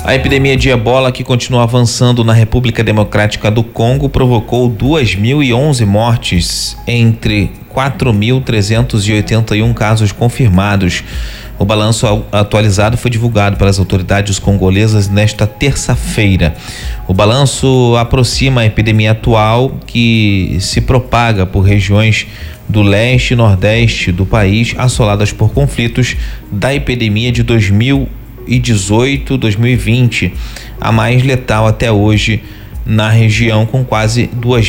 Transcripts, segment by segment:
A epidemia de ebola, que continua avançando na República Democrática do Congo, provocou 2.011 mortes entre 4.381 casos confirmados. O balanço atualizado foi divulgado pelas autoridades congolesas nesta terça-feira. O balanço aproxima a epidemia atual, que se propaga por regiões do leste e nordeste do país assoladas por conflitos, da epidemia de 2018-2020, a mais letal até hoje na região, com quase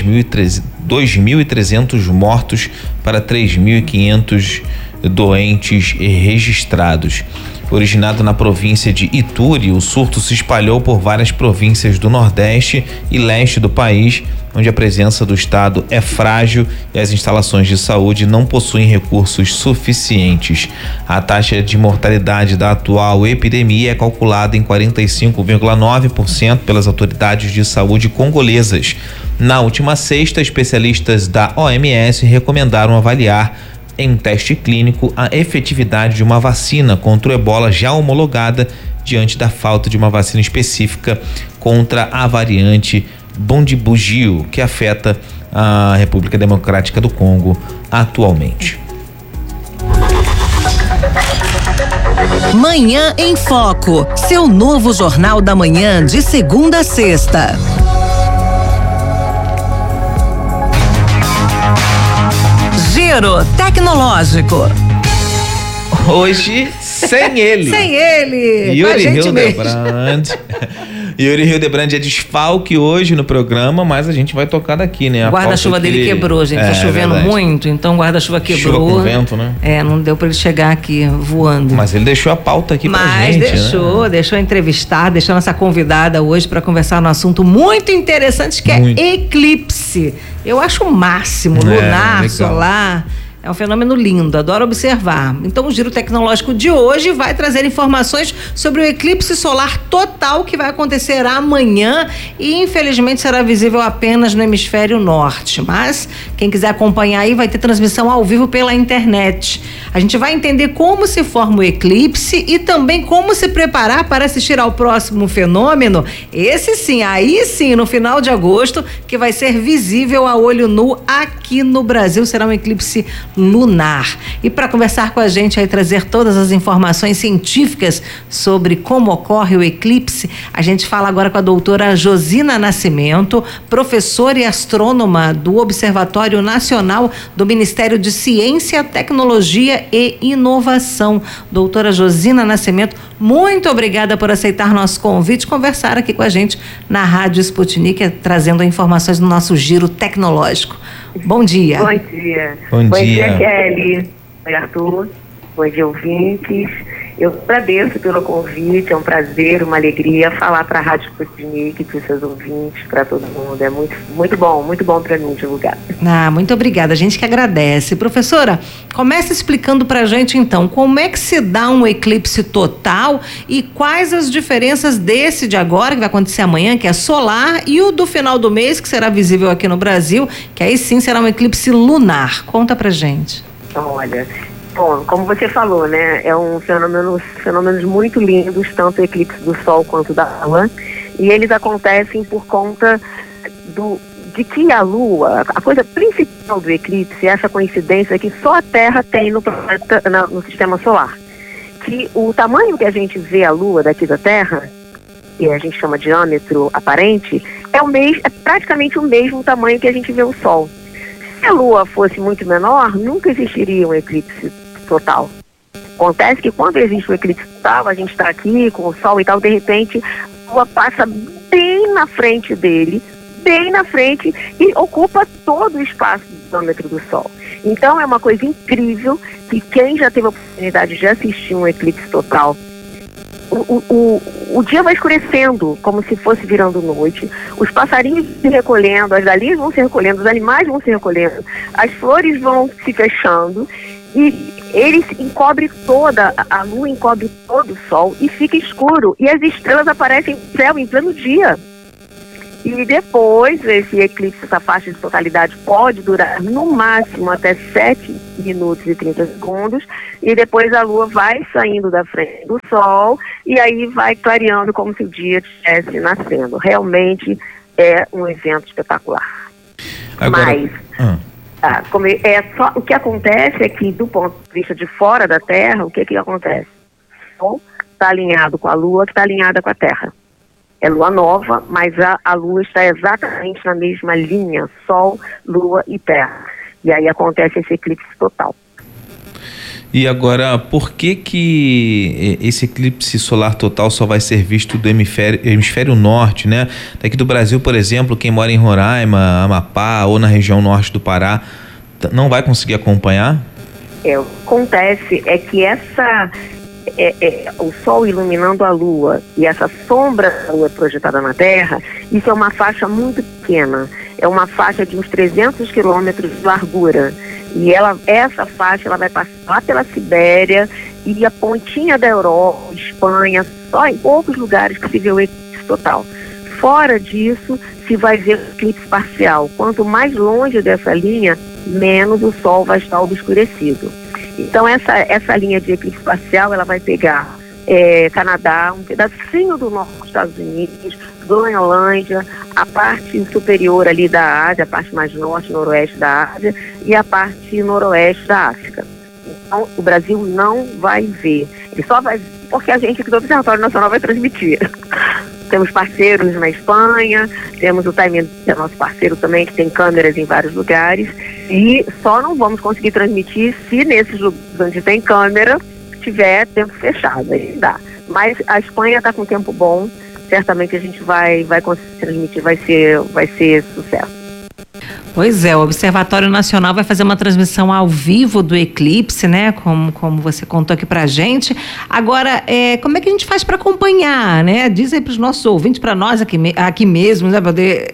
2.300 mortos para 3.500 doentes registrados. Originado na província de Ituri, o surto se espalhou por várias províncias do Nordeste e Leste do país, onde a presença do Estado é frágil e as instalações de saúde não possuem recursos suficientes. A taxa de mortalidade da atual epidemia é calculada em 45,9% pelas autoridades de saúde congolesas. Na última sexta, especialistas da OMS recomendaram avaliar em teste clínico a efetividade de uma vacina contra o ebola já homologada, diante da falta de uma vacina específica contra a variante Bundibugyo, que afeta a República Democrática do Congo atualmente. Manhã em Foco, seu novo Jornal da Manhã de segunda a sexta. Giro Tecnológico. Hoje, sem ele. Sem ele. Yuri Hildebrand. Yuri Hildebrand é desfalque hoje no programa, mas a gente vai tocar daqui, né? O guarda-chuva dele quebrou, gente. Tá chovendo muito, então o guarda-chuva quebrou. Chuva com vento, né? Não deu pra ele chegar aqui voando. Mas ele deixou a pauta aqui pra gente, deixou entrevistar, deixou nossa convidada hoje para conversar num assunto muito interessante, que é eclipse. Eu acho o máximo, lunar, legal. solar. É um fenômeno lindo, adoro observar. Então o Giro Tecnológico de hoje vai trazer informações sobre o eclipse solar total que vai acontecer amanhã e infelizmente será visível apenas no hemisfério norte. Mas quem quiser acompanhar aí vai ter transmissão ao vivo pela internet. A gente vai entender como se forma o eclipse e também como se preparar para assistir ao próximo fenômeno. Esse sim, aí sim, no final de agosto, que vai ser visível a olho nu aqui no Brasil. Será um eclipse lunar. E para conversar com a gente aí, trazer todas as informações científicas sobre como ocorre o eclipse, a gente fala agora com a doutora Josina Nascimento, professora e astrônoma do Observatório Nacional do Ministério de Ciência, Tecnologia e Inovação. Doutora Josina Nascimento, muito obrigada por aceitar nosso convite, conversar aqui com a gente na Rádio Sputnik, trazendo informações do nosso Giro Tecnológico. Bom dia. Bom dia. Bom dia, Kelly. Oi, Arthur. Bom dia, ouvintes. Eu agradeço pelo convite, é um prazer, uma alegria falar para a Rádio Sputnik, para os seus ouvintes, para todo mundo. É muito bom para mim divulgar. Muito obrigada, a gente que agradece. Professora, começa explicando para a gente então, como é que se dá um eclipse total e quais as diferenças desse de agora, que vai acontecer amanhã, que é solar, e o do final do mês, que será visível aqui no Brasil, que aí sim será um eclipse lunar. Conta pra gente. Olha, bom, como você falou, né, é um fenômenos muito lindos, tanto o eclipse do Sol quanto da Lua, e eles acontecem por conta de que a Lua, a coisa principal do eclipse é essa coincidência que só a Terra tem no planeta, no sistema solar, que o tamanho que a gente vê a Lua daqui da Terra, que a gente chama de diâmetro aparente, é praticamente o mesmo tamanho que a gente vê o Sol. Se a Lua fosse muito menor, nunca existiria um eclipse total. Acontece que quando existe um eclipse total, a gente está aqui com o Sol e tal, de repente a Lua passa bem na frente dele, e ocupa todo o espaço do diâmetro do Sol. Então é uma coisa incrível que quem já teve a oportunidade de assistir um eclipse total, o dia vai escurecendo, como se fosse virando noite, os passarinhos se recolhendo, as galinhas vão se recolhendo, os animais vão se recolhendo, as flores vão se fechando e a lua encobre todo o sol e fica escuro, e as estrelas aparecem no céu em pleno dia. E depois, esse eclipse, essa faixa de totalidade pode durar no máximo até 7 minutos e 30 segundos, e depois a Lua vai saindo da frente do Sol, e aí vai clareando como se o dia estivesse nascendo. Realmente é um evento espetacular. Agora, o que acontece é que, do ponto de vista de fora da Terra, o que acontece? O Sol está alinhado com a Lua, que está alinhada com a Terra. É lua nova, mas a Lua está exatamente na mesma linha, Sol, Lua e Terra. E aí acontece esse eclipse total. E agora, por que esse eclipse solar total só vai ser visto do hemisfério norte, né? Daqui do Brasil, por exemplo, quem mora em Roraima, Amapá ou na região norte do Pará, não vai conseguir acompanhar? O que acontece é que o Sol iluminando a Lua e essa sombra da Lua projetada na Terra, isso é uma faixa muito pequena, é uma faixa de uns 300 quilômetros de largura, e essa faixa ela vai passar lá pela Sibéria e a pontinha da Europa, Espanha, só em poucos lugares que se vê o eclipse total. Fora disso, se vai ver o eclipse parcial. Quanto mais longe dessa linha, menos o Sol vai estar obscurecido. Então essa linha de eclipse parcial, ela vai pegar Canadá, um pedacinho do norte dos Estados Unidos, Groenlândia, a parte superior ali da Ásia, a parte mais norte, noroeste da Ásia e a parte noroeste da África. Então o Brasil não vai ver. Ele só vai ver porque a gente aqui do Observatório Nacional vai transmitir. Temos parceiros na Espanha, temos o Time, que é nosso parceiro também, que tem câmeras em vários lugares, e só não vamos conseguir transmitir se nesses lugares onde tem câmera tiver tempo fechado, aí dá. Mas a Espanha está com tempo bom, certamente a gente vai conseguir transmitir, vai ser sucesso. Pois é, o Observatório Nacional vai fazer uma transmissão ao vivo do eclipse, né? Como você contou aqui pra gente. Agora, como é que a gente faz para acompanhar, né? Diz aí para os nossos ouvintes, para nós aqui mesmo, né? Poder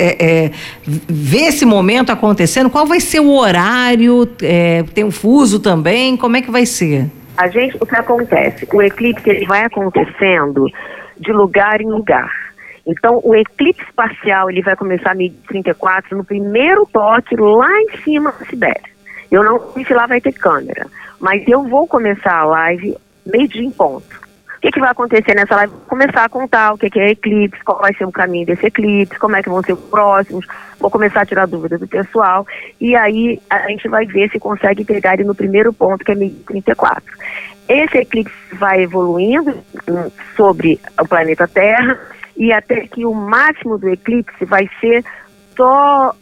ver esse momento acontecendo. Qual vai ser o horário? Tem um fuso também? Como é que vai ser? O que acontece? O eclipse ele vai acontecendo de lugar em lugar. Então, o eclipse parcial, ele vai começar a meio-dia 34, no primeiro toque, lá em cima da Sibéria. Eu não sei se lá vai ter câmera, mas eu vou começar a live meio-dia em ponto. O que vai acontecer nessa live? Vou começar a contar o que é eclipse, qual vai ser o caminho desse eclipse, como é que vão ser os próximos, vou começar a tirar dúvidas do pessoal, e aí a gente vai ver se consegue pegar ele no primeiro ponto, que é meio-dia 34. Esse eclipse vai evoluindo sobre o planeta Terra, e até que o máximo do eclipse vai ser só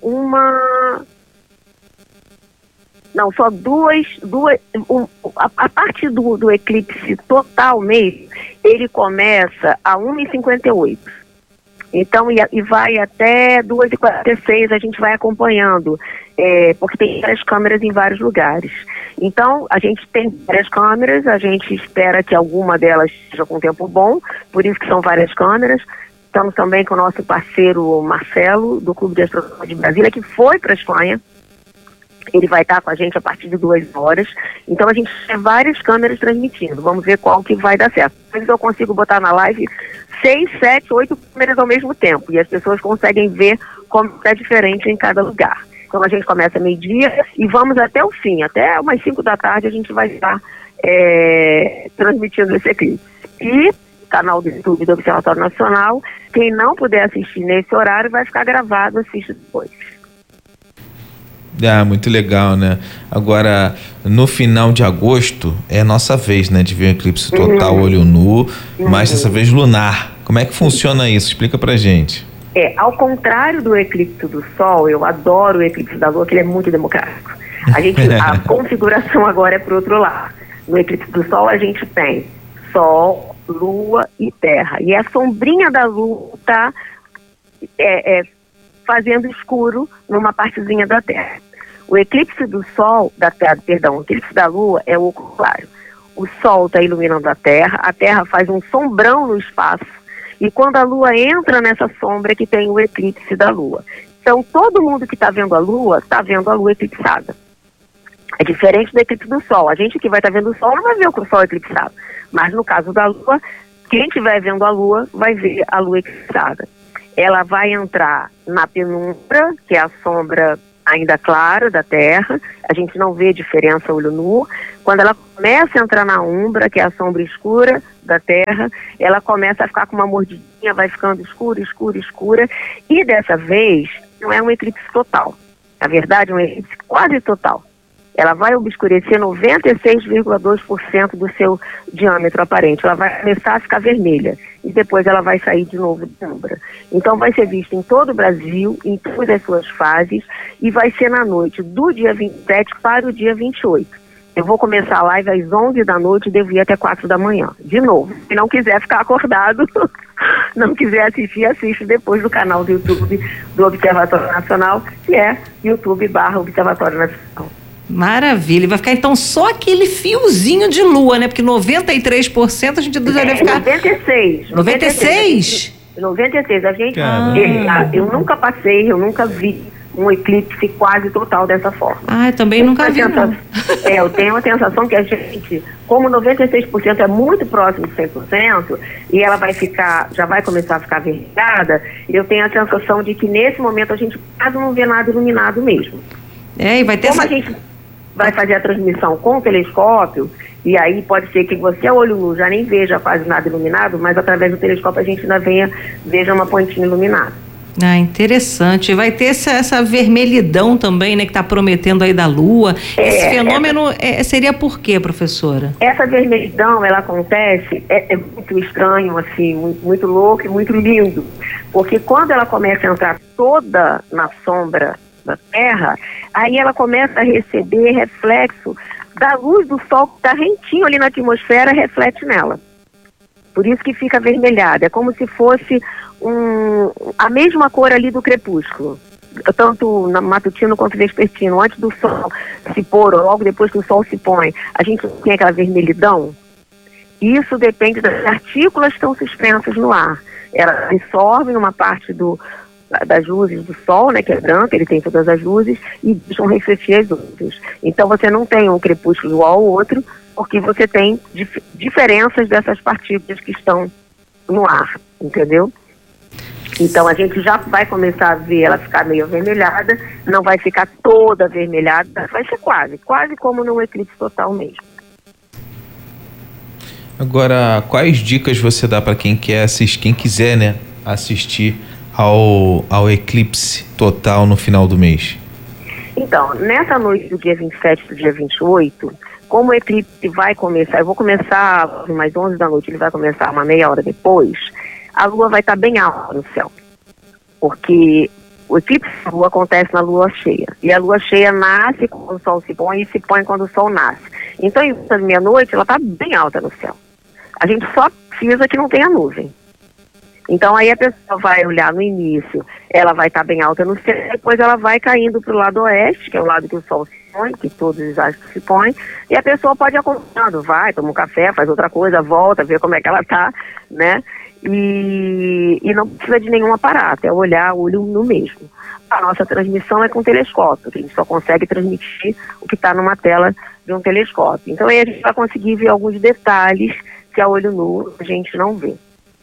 a parte do eclipse total mesmo, ele começa a 1h58. Então, e vai até 2h46, a gente vai acompanhando, porque tem várias câmeras em vários lugares. Então, a gente tem várias câmeras, a gente espera que alguma delas esteja com tempo bom, por isso que são várias câmeras. Estamos também com o nosso parceiro Marcelo, do Clube de Astronomia de Brasília, que foi para a Espanha. Ele vai estar com a gente a partir de 2 horas. Então, a gente tem várias câmeras transmitindo. Vamos ver qual que vai dar certo. Às vezes eu consigo botar na live 6, 7, 8 câmeras ao mesmo tempo. E as pessoas conseguem ver como é diferente em cada lugar. Então, a gente começa meio-dia e vamos até o fim. Até umas 5 da tarde a gente vai estar transmitindo esse eclipse. E canal do YouTube do Observatório Nacional, quem não puder assistir nesse horário vai ficar gravado, assiste depois. Muito legal, né? Agora, no final de agosto, é a nossa vez, né? De ver um eclipse total, olho nu, mas dessa vez lunar. Como é que funciona isso? Explica pra gente. Ao contrário do eclipse do Sol, eu adoro o eclipse da Lua, que ele é muito democrático. A configuração agora é pro outro lado. No eclipse do Sol, a gente tem Sol, Lua e Terra. E a sombrinha da Lua está fazendo escuro numa partezinha da Terra. O eclipse do Sol, o eclipse da Lua é o ocular. O Sol está iluminando a Terra faz um sombrão no espaço, e quando a Lua entra nessa sombra que tem o eclipse da Lua. Então, todo mundo que está vendo a Lua, está vendo a Lua eclipsada. É diferente do eclipse do Sol. A gente que vai estar vendo o Sol não vai ver o Sol eclipsado. Mas no caso da Lua, quem estiver vendo a Lua vai ver a Lua eclipsada. ela vai entrar na penumbra, que é a sombra ainda clara da Terra, a gente não vê diferença a olho nu. Quando ela começa a entrar na umbra, que é a sombra escura da Terra, ela começa a ficar com uma mordidinha, vai ficando escura, escura, escura, e dessa vez não é um eclipse total. Na verdade, é um eclipse quase total. Ela vai obscurecer 96,2% do seu diâmetro aparente. Ela vai começar a ficar vermelha e depois ela vai sair de novo de umbra. Então vai ser vista em todo o Brasil, em todas as suas fases, e vai ser na noite do dia 27 para o dia 28. Eu vou começar a live às 11 da noite e devo ir até 4 da manhã. De novo, se não quiser ficar acordado, não quiser assistir, assiste depois do canal do YouTube do Observatório Nacional, que é YouTube/Observatório Nacional. Maravilha. Vai ficar então só aquele fiozinho de lua, né? Porque 93% a gente deveria ficar... 96. 96? 96. A gente... eu nunca passei, eu nunca vi um eclipse quase total dessa forma. Eu também nunca vi, não. Eu tenho a sensação que a gente, como 96% é muito próximo de 100%, e ela vai ficar, já vai começar a ficar avermelhada, eu tenho a sensação de que nesse momento a gente quase não vê nada iluminado mesmo. E vai ter como a gente vai fazer a transmissão com o telescópio, e aí pode ser que você a olho nu já nem veja quase nada iluminado, mas através do telescópio a gente ainda veja uma pontinha iluminada. Interessante. Vai ter essa vermelhidão também, né, que está prometendo aí da Lua. Esse fenômeno seria por quê, professora? Essa vermelhidão, ela acontece, é muito estranho, assim, muito louco e muito lindo, porque quando ela começa a entrar toda na sombra da Terra, aí ela começa a receber reflexo da luz do Sol que está rentinho ali na atmosfera, reflete nela. Por isso que fica avermelhada. É como se fosse a mesma cor ali do crepúsculo, tanto matutino quanto vespertino. Antes do Sol se pôr, ou logo depois que o Sol se põe, a gente tem aquela vermelhidão. Isso depende das partículas que estão suspensas no ar. Elas absorvem uma parte das luzes do Sol, né, que é branca, ele tem todas as luzes, e deixam refletir as luzes. Então você não tem um crepúsculo igual ao outro, porque você tem diferenças dessas partículas que estão no ar, entendeu? Então a gente já vai começar a ver ela ficar meio avermelhada, não vai ficar toda avermelhada, vai ser quase como num eclipse total mesmo. Agora, quais dicas você dá para quem quiser, né, assistir ao eclipse total no final do mês? Então, nessa noite do dia 27 e do dia 28, como o eclipse vai começar, eu vou começar mais 11 da noite, ele vai começar uma meia hora depois, a lua vai estar bem alta no céu, porque o eclipse da lua acontece na lua cheia, e a lua cheia nasce quando o sol se põe e se põe quando o sol nasce. Então, em meia-noite, ela está bem alta no céu. A gente só precisa que não tenha nuvem. Então aí a pessoa vai olhar no início, ela vai estar bem alta no céu, depois ela vai caindo para o lado oeste, que é o lado que o sol se põe, que todos os astros se põem, e a pessoa pode ir acompanhando, vai, toma um café, faz outra coisa, volta, vê como é que ela está, né? E não precisa de nenhum aparato, é olhar o olho no mesmo. A nossa transmissão é com telescópio, que a gente só consegue transmitir o que está numa tela de um telescópio. Então aí a gente vai conseguir ver alguns detalhes que a olho nu a gente não vê.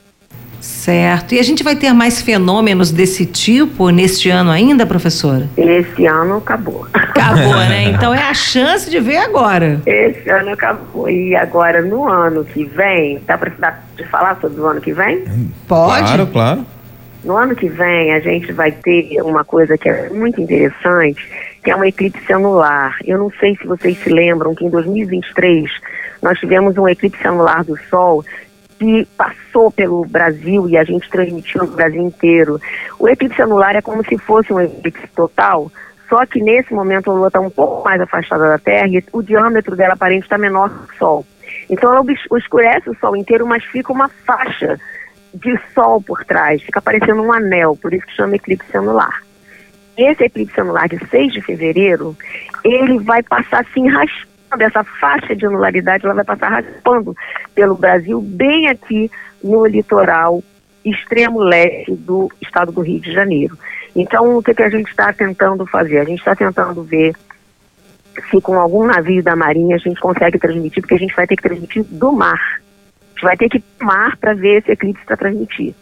Certo. E a gente vai ter mais fenômenos desse tipo neste ano ainda, professora? Esse ano acabou. Acabou, né? Então é a chance de ver agora. Esse ano acabou. E agora, no ano que vem, dá para falar sobre o ano que vem? Pode? Claro. No ano que vem, a gente vai ter uma coisa que é muito interessante, que é um eclipse anular. Eu não sei se vocês se lembram que em 2023 nós tivemos um eclipse anular do Sol que passou pelo Brasil e a gente transmitiu no Brasil inteiro. O eclipse anular é como se fosse um eclipse total, só que nesse momento a Lua está um pouco mais afastada da Terra e o diâmetro dela aparente está menor que o Sol. Então ela escurece o Sol inteiro, mas fica uma faixa de Sol por trás, fica parecendo um anel, por isso que chama eclipse anular. Esse eclipse anular de 6 de fevereiro, ele vai passar assim raspando, essa faixa de anularidade, ela vai passar raspando pelo Brasil, bem aqui no litoral extremo leste do estado do Rio de Janeiro. Então, o que a gente está tentando fazer? A gente está tentando ver se com algum navio da Marinha a gente consegue transmitir, porque a gente vai ter que transmitir do mar. A gente vai ter que ir pro mar para ver esse eclipse para transmitir.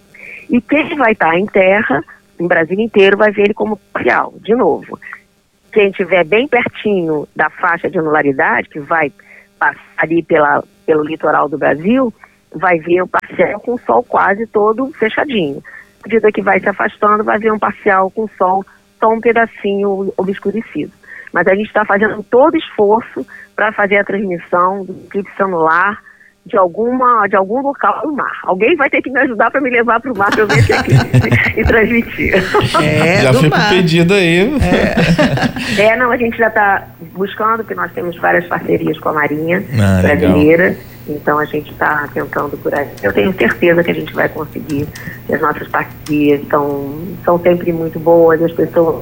E quem vai estar em terra, no Brasil inteiro, vai ver ele como parcial. De novo, quem estiver bem pertinho da faixa de anularidade, que vai passar ali pelo litoral do Brasil, vai ver o parcial com o sol quase todo fechadinho. À medida que vai se afastando, vai ver um parcial com o sol só um pedacinho obscurecido. Mas a gente está fazendo todo esforço para fazer a transmissão do eclipse anular de algum local do mar. Alguém vai ter que me ajudar para me levar para o mar para eu ver esse eclipse e transmitir. Já fica o pedido aí. Não, a gente já está buscando, porque nós temos várias parcerias com a Marinha brasileira. Legal. Então a gente está tentando por aí. Eu tenho certeza que a gente vai conseguir. As nossas parcerias são sempre muito boas, as pessoas.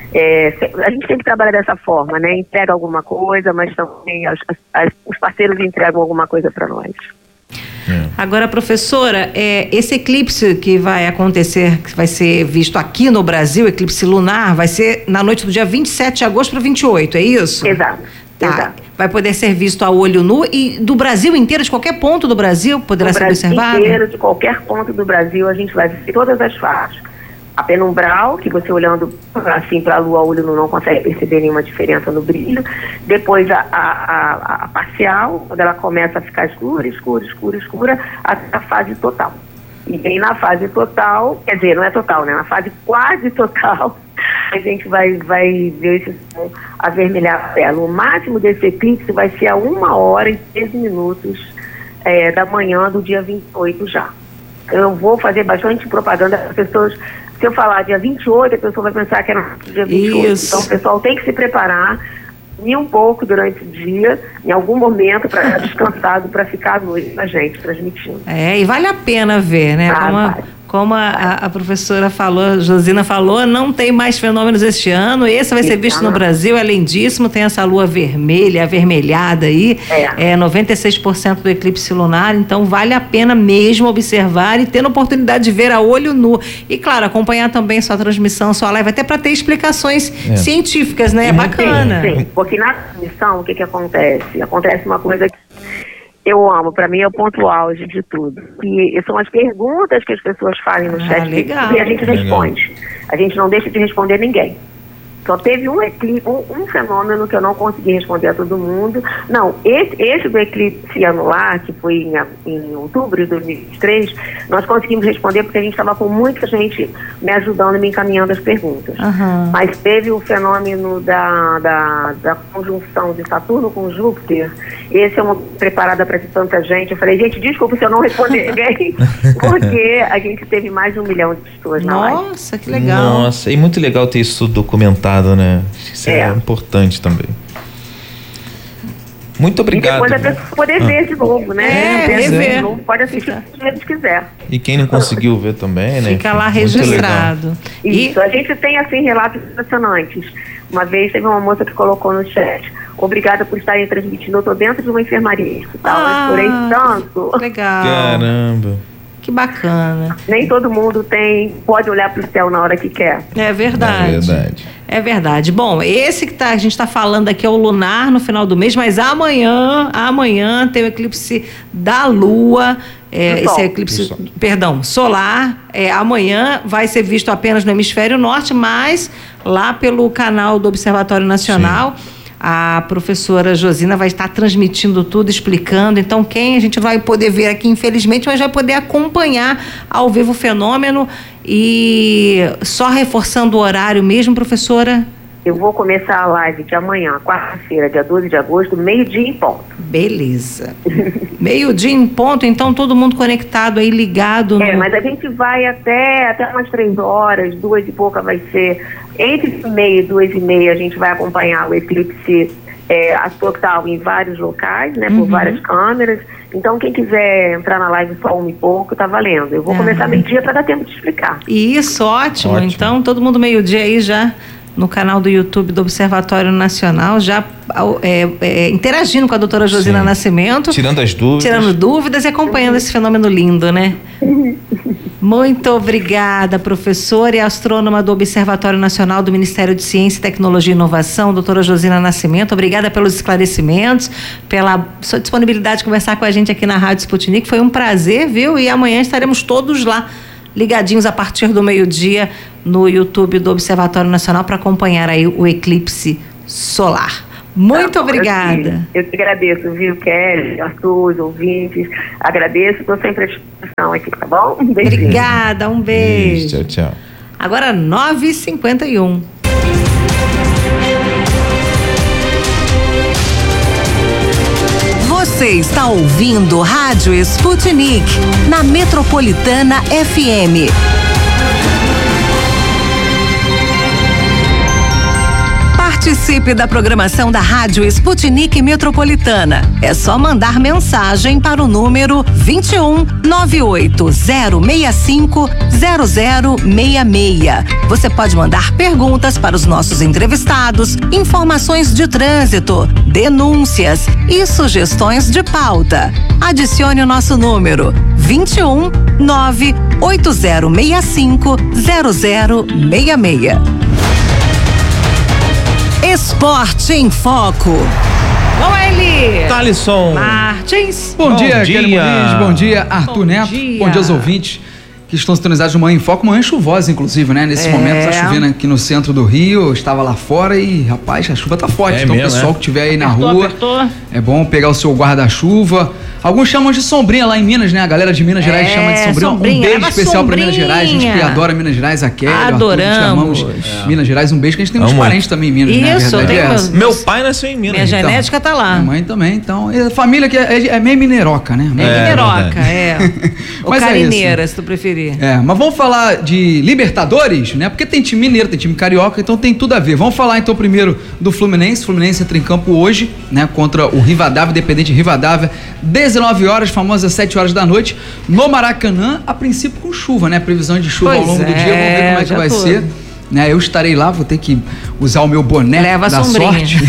A gente sempre trabalha dessa forma, né? Entrega alguma coisa, mas também os parceiros entregam alguma coisa para nós. Agora, professora, esse eclipse que vai acontecer, que vai ser visto aqui no Brasil, eclipse lunar, vai ser na noite do dia 27 de agosto para 28, é isso? Exato. Tá. Exato. Vai poder ser visto a olho nu e do Brasil inteiro, de qualquer ponto do Brasil, poderá ser observado? Do Brasil inteiro, de qualquer ponto do Brasil, a gente vai ver todas as faixas. A penumbral, que você olhando assim para a lua a olho nu não consegue perceber nenhuma diferença no brilho. Depois a parcial, quando ela começa a ficar escura, até a fase total. E bem na fase total, quer dizer, não é total, né? Na fase quase total, a gente vai ver esse som avermelhar a tela. O máximo desse eclipse vai ser a 1h13 da manhã do dia 28 já. Eu vou fazer bastante propaganda para as pessoas. Se eu falar dia 28, a pessoa vai pensar que é no dia 28. Isso. Então o pessoal tem que se preparar, ir um pouco durante o dia, em algum momento, para estar descansado, para ficar à noite com a gente, transmitindo. E vale a pena ver, né? Como a professora falou, Josina falou, não tem mais fenômenos este ano, esse vai ser visto no Brasil, é lindíssimo, tem essa lua vermelha, avermelhada aí, 96% do eclipse lunar, então vale a pena mesmo observar e ter a oportunidade de ver a olho nu. E claro, acompanhar também sua transmissão, sua live, até para ter explicaçções científicas, né? É bacana. Sim, porque na transmissão, o que acontece? Acontece uma coisa que eu amo, para mim é o ponto auge de tudo. E são as perguntas que as pessoas fazem no chat legal. E a gente responde. A gente não deixa de responder ninguém. Só teve um fenômeno que eu não consegui responder a todo mundo. Não, esse do eclipse anular, que foi em outubro de 2023, nós conseguimos responder porque a gente estava com muita gente me ajudando e me encaminhando as perguntas. Uhum. Mas teve o fenômeno da conjunção de Saturno com Júpiter. Esse é uma preparada para tanta gente. Eu falei, gente, desculpa se eu não responder ninguém, porque a gente teve mais de 1 milhão de pessoas na live. Nossa, que legal. Nossa, e muito legal ter isso documentado, né? Isso é importante também. Muito obrigado. E depois a pessoa poder ver de novo, né? Rever. Pode assistir quantas vezes quiser. E quem não conseguiu ver também, né? Fica lá registrado. Isso, a gente tem assim relatos impressionantes. Uma vez teve uma moça que colocou no chat: obrigada por estarem transmitindo, eu tô dentro de uma enfermaria. Eu chorei tanto. Legal. Caramba. Que bacana. Nem todo mundo pode olhar pro céu na hora que quer. É verdade. É verdade. Bom, esse que a gente está falando aqui é o lunar no final do mês, mas amanhã tem o eclipse da Lua. Esse é eclipse, solar. Amanhã vai ser visto apenas no hemisfério norte, mas lá pelo canal do Observatório Nacional. Sim. A professora Josina vai estar transmitindo tudo, explicando. Então, a gente vai poder ver aqui, infelizmente, mas vai poder acompanhar ao vivo o fenômeno. E só reforçando o horário mesmo, professora? Eu vou começar a live de amanhã, quarta-feira, dia 12 de agosto, meio-dia em ponto. Beleza. Meio-dia em ponto, então todo mundo conectado aí, ligado. Mas a gente vai até umas 3 horas, 2 e pouca vai ser. Entre 1h30 e 2h30 a gente vai acompanhar o eclipse a total em vários locais, né, por várias câmeras. Então quem quiser entrar na live só 1 e pouco, tá valendo. Eu vou começar meio-dia para dar tempo de explicar. Isso, ótimo. Então todo mundo meio-dia aí já no canal do YouTube do Observatório Nacional, já interagindo com a doutora Josina Nascimento. Tirando dúvidas e acompanhando esse fenômeno lindo, né? Muito obrigada, professora e astrônoma do Observatório Nacional do Ministério de Ciência, Tecnologia e Inovação, doutora Josina Nascimento. Obrigada pelos esclarecimentos, pela sua disponibilidade de conversar com a gente aqui na Rádio Sputnik. Foi um prazer, viu? E amanhã estaremos todos lá ligadinhos a partir do meio-dia no YouTube do Observatório Nacional para acompanhar aí o eclipse solar. Muito obrigada. Eu te agradeço, viu, Kelly, Arthur, os ouvintes. Agradeço, estou sempre à disposição aqui, tá bom? Um beijinho. Obrigada, um beijo. Tchau, tchau. Agora 9h51. Você está ouvindo Rádio Sputnik, na Metropolitana FM. Participe da programação da Rádio Sputnik Metropolitana. É só mandar mensagem para o número 21 98065 0066. Você pode mandar perguntas para os nossos entrevistados, informações de trânsito, denúncias e sugestões de pauta. Adicione o nosso número 21 98065 0066. Esporte em Foco. Vamos ele! Thalisson Martins. Bom dia, dia. Kelly Muniz. Bom dia, Arthur Neto. Dia. Bom dia aos ouvintes que estão sintonizados no Manhã em Foco. Manhã chuvosa, inclusive, né? Nesse momento tá chovendo aqui no centro do Rio. Eu estava lá fora e, rapaz, a chuva tá forte. Então, mesmo, o pessoal que estiver aí na Apertou, rua, apertou. é bom pegar o seu guarda-chuva. Alguns chamam de sombrinha lá em Minas, né? A galera de Minas Gerais chama de sombrinha. sombrinha. Um beijo Leva especial pra Minas sombrinha. Gerais. A gente que adora Minas Gerais, a Kelly, o Arthur, Adoramos. te amamos. Minas Gerais, um beijo, que a gente tem uns Amo. parentes também em Minas, né? A Isso, verdade tem é essa. Meu pai nasceu em Minas. Minha genética tá lá. Minha mãe também, então. E a família que é meio mineroca, né? Mineroca, Ou Mas é carineira, se tu preferir. Mas vamos falar de Libertadores, né? Porque tem time mineiro, tem time carioca, então tem tudo a ver. Vamos falar então primeiro do Fluminense. O Fluminense entra em campo hoje, né? Contra o Rivadavia, Independente Rivadavia, 19 horas, famosas 7 horas da noite, no Maracanã, a princípio com chuva, né? Previsão de chuva ao longo do dia, vamos ver como é que vai ser. Né, eu estarei lá, vou ter que usar o meu boné Leva da a sombrinha. sorte.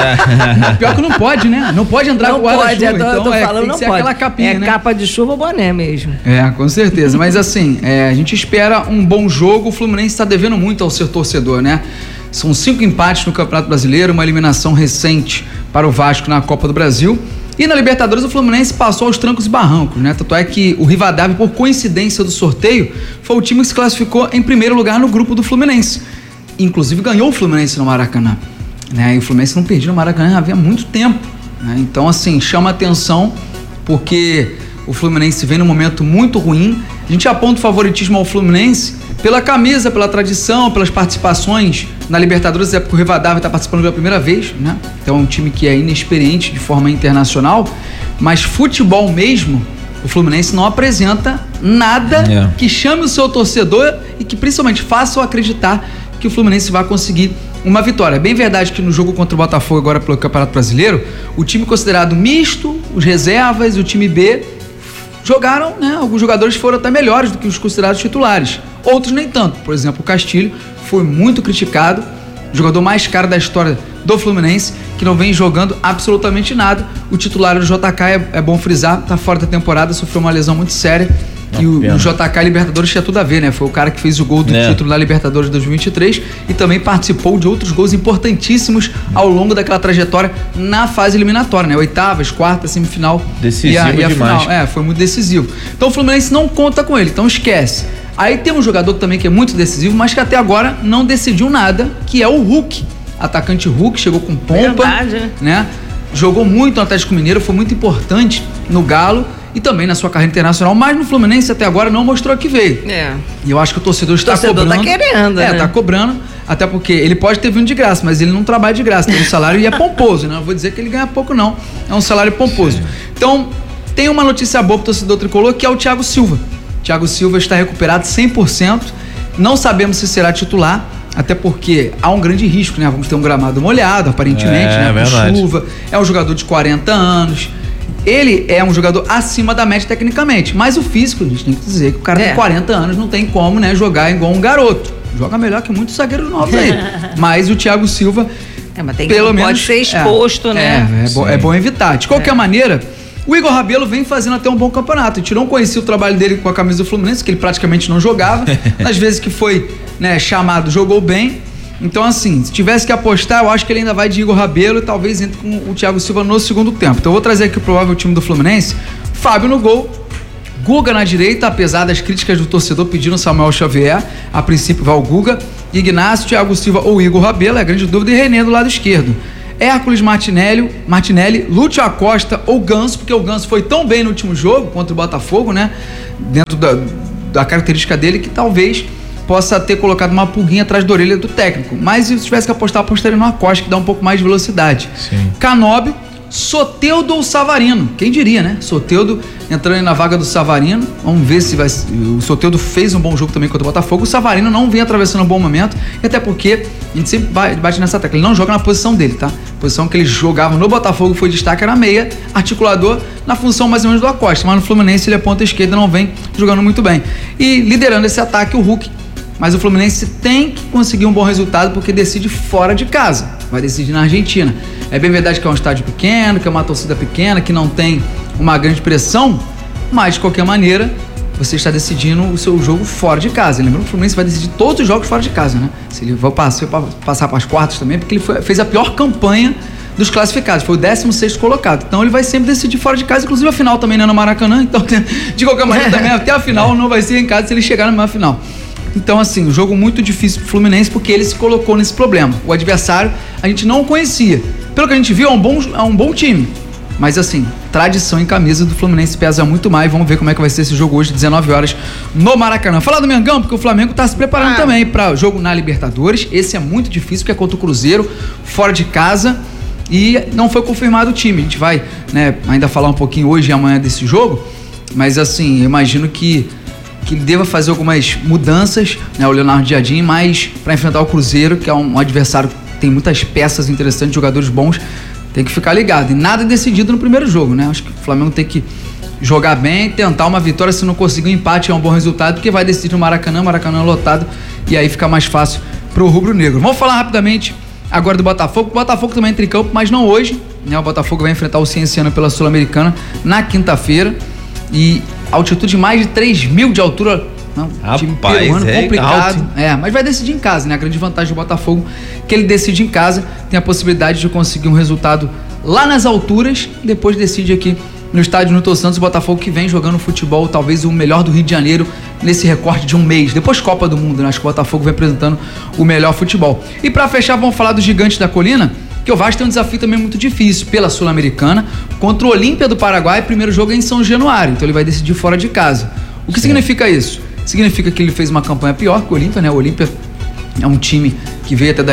Pior que não pode, né? Não pode entrar com guarda-chuva. Então tô falando, tem que não ser pode. aquela capinha, né? Capa de chuva ou boné mesmo. Com certeza. Mas assim, a gente espera um bom jogo. O Fluminense está devendo muito ao seu torcedor, né? São 5 empates no Campeonato Brasileiro, uma eliminação recente para o Vasco na Copa do Brasil. E na Libertadores o Fluminense passou aos trancos e barrancos, né? Tanto é que o Rivadavia, por coincidência do sorteio, foi o time que se classificou em primeiro lugar no grupo do Fluminense. Inclusive ganhou o Fluminense no Maracanã, né? E o Fluminense não perdia no Maracanã havia muito tempo, né? Então, assim, chama atenção porque o Fluminense vem num momento muito ruim. A gente aponta o favoritismo ao Fluminense pela camisa, pela tradição, pelas participações na Libertadores, porque o Rivadavia está participando pela primeira vez, né? Então é um time que é inexperiente de forma internacional, mas futebol mesmo, o Fluminense não apresenta nada que chame o seu torcedor e que principalmente faça acreditar que o Fluminense vai conseguir uma vitória. É bem verdade que no jogo contra o Botafogo agora pelo Campeonato Brasileiro, o time considerado misto, os reservas, o time B, jogaram, né? Alguns jogadores foram até melhores do que os considerados titulares. Outros nem tanto. Por exemplo, o Castilho foi muito criticado, o jogador mais caro da história do Fluminense, que não vem jogando absolutamente nada. O titular do JK, é bom frisar, tá fora da temporada, sofreu uma lesão muito séria. E o JK Libertadores tinha tudo a ver, né? Foi o cara que fez o gol do título na Libertadores 2023 e também participou de outros gols importantíssimos ao longo daquela trajetória na fase eliminatória, né? Oitavas, quartas, semifinal. Decisivo e a demais. final. Foi muito decisivo. Então o Fluminense não conta com ele, então esquece. Aí tem um jogador também que é muito decisivo, mas que até agora não decidiu nada, que é o Hulk. Atacante Hulk, chegou com pompa. Verdade, né? Jogou muito no Atlético Mineiro, foi muito importante no Galo e também na sua carreira internacional, mas no Fluminense até agora não mostrou que veio. E eu acho que o torcedor está cobrando. Tá querendo, né? Tá cobrando, até porque ele pode ter vindo de graça, mas ele não trabalha de graça, tem um salário e é pomposo, né? Não vou dizer que ele ganha pouco não, é um salário pomposo. Então, tem uma notícia boa pro torcedor tricolor, que é o Thiago Silva. Thiago Silva está recuperado 100%, não sabemos se será titular, até porque há um grande risco, né? Vamos ter um gramado molhado, aparentemente, né? Com chuva, é um jogador de 40 anos, ele é um jogador acima da média tecnicamente, mas o físico, a gente tem que dizer que o cara tem 40 anos, não tem como, né, jogar igual um garoto. Joga melhor que muitos zagueiros novos aí. Mas o Thiago Silva, mas tem pelo menos, pode ser exposto, né? É bom evitar. De qualquer maneira, o Igor Rabelo vem fazendo até um bom campeonato. A gente não conhecia o trabalho dele com a camisa do Fluminense, que ele praticamente não jogava. Nas vezes que foi, né, chamado, jogou bem. Então, assim, se tivesse que apostar, eu acho que ele ainda vai de Igor Rabelo e talvez entre com o Thiago Silva no segundo tempo. Então, eu vou trazer aqui o provável time do Fluminense. Fábio no gol. Guga na direita, apesar das críticas do torcedor pedindo Samuel Xavier, a princípio vai o Guga, Ignacio, Thiago Silva ou Igor Rabelo, é a grande dúvida, e René do lado esquerdo. Hércules Martinelli, Lúcio Acosta ou Ganso, porque o Ganso foi tão bem no último jogo contra o Botafogo, né? Dentro da característica dele, que talvez possa ter colocado uma pulguinha atrás da orelha do técnico. Mas se tivesse que apostar, apostaria no Acosta, que dá um pouco mais de velocidade. Sim. Canóbio, Soteldo ou Savarino? Quem diria, né? Soteldo entrando na vaga do Savarino. Vamos ver se vai... O Soteldo fez um bom jogo também contra o Botafogo. O Savarino não vem atravessando um bom momento. E até porque a gente sempre bate nessa tecla. Ele não joga na posição dele, tá? A posição que ele jogava no Botafogo foi destaque, era meia, articulador, na função mais ou menos do Acosta. Mas no Fluminense ele é ponta esquerda, não vem jogando muito bem. E liderando esse ataque, o Hulk. Mas o Fluminense tem que conseguir um bom resultado porque decide fora de casa. Vai decidir na Argentina. É bem verdade que é um estádio pequeno, que é uma torcida pequena, que não tem uma grande pressão, mas de qualquer maneira você está decidindo o seu jogo fora de casa. Lembrando que o Fluminense vai decidir todos os jogos fora de casa, né? Se ele vai passar para as quartas também, porque ele fez a pior campanha dos classificados, foi o 16º colocado. Então ele vai sempre decidir fora de casa, inclusive a final também não é no Maracanã, então de qualquer maneira também até a final não vai ser em casa se ele chegar na final. Então, assim, um jogo muito difícil pro Fluminense porque ele se colocou nesse problema. O adversário a gente não conhecia. Pelo que a gente viu, é um bom time. Mas, assim, tradição em camisa do Fluminense pesa muito mais. Vamos ver como é que vai ser esse jogo hoje, 19 horas, no Maracanã. Falar do Mengão, porque o Flamengo tá se preparando também para jogo na Libertadores. Esse é muito difícil, porque é contra o Cruzeiro, fora de casa. E não foi confirmado o time. A gente vai, né, ainda falar um pouquinho hoje e amanhã desse jogo. Mas, assim, eu imagino que ele deva fazer algumas mudanças, né, o Leonardo Jardim, mas para enfrentar o Cruzeiro, que é um adversário que tem muitas peças interessantes, jogadores bons, tem que ficar ligado. E nada decidido no primeiro jogo, né? Acho que o Flamengo tem que jogar bem, tentar uma vitória, se não conseguir um empate é um bom resultado, porque vai decidir no Maracanã é lotado, e aí fica mais fácil pro rubro-negro. Vamos falar rapidamente agora do Botafogo. O Botafogo também entra em campo, mas não hoje, né? O Botafogo vai enfrentar o Cienciano pela Sul-Americana na quinta-feira, e altitude de mais de 3.000 de altura, não, time peruano, complicado. Mas vai decidir em casa, né? A grande vantagem do Botafogo é que ele decide em casa, tem a possibilidade de conseguir um resultado lá nas alturas, depois decide aqui no estádio Newton Santos. O Botafogo que vem jogando futebol, talvez o melhor do Rio de Janeiro nesse recorte de um mês, depois Copa do Mundo, né? Acho que o Botafogo vem apresentando o melhor futebol. E para fechar, vamos falar dos Gigantes da Colina, que o Vasco tem um desafio também muito difícil pela Sul-Americana contra o Olímpia do Paraguai. Primeiro jogo é em São Januário, então ele vai decidir fora de casa. O que significa isso? Significa que ele fez uma campanha pior que o Olímpia, né? O Olímpia é um time que veio até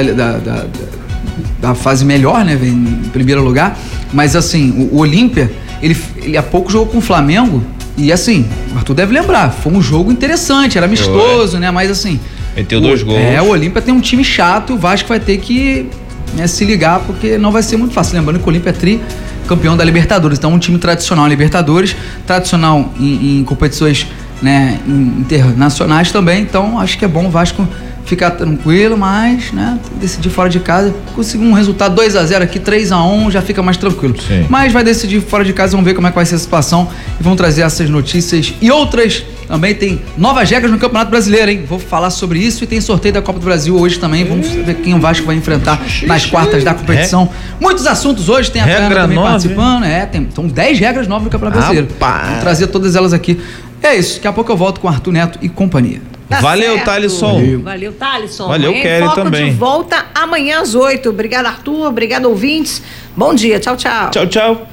da fase melhor, né? Veio em primeiro lugar, mas assim, o Olímpia, ele há pouco jogou com o Flamengo e assim, o Arthur deve lembrar, foi um jogo interessante, era amistoso, né? Mas assim... Meteu 2 gols. O Olímpia tem um time chato e o Vasco vai ter que... se ligar, porque não vai ser muito fácil. Lembrando que o Olímpia é campeão da Libertadores, então um time tradicional em Libertadores, tradicional em competições, né, internacionais também, então acho que é bom o Vasco ficar tranquilo, mas, né, decidir fora de casa, conseguir um resultado 2-0 aqui, 3-1, já fica mais tranquilo. Sim. Mas vai decidir fora de casa, vamos ver como é que vai ser a situação e vamos trazer essas notícias e outras. Também tem novas regras no Campeonato Brasileiro, hein? Vou falar sobre isso e tem sorteio da Copa do Brasil hoje também. Vamos ver quem o Vasco vai enfrentar nas quartas da competição. Muitos assuntos hoje, tem a Fernanda também participando. São 10 regras novas no Campeonato Brasileiro. Vamos trazer todas elas aqui. É isso, daqui a pouco eu volto com Arthur Neto e companhia. Valeu, Thalisson. Valeu, Thalisson. Valeu, Kelly Foco também. De volta amanhã às 8. Obrigado, Arthur. Obrigado, ouvintes. Bom dia. Tchau, tchau. Tchau, tchau.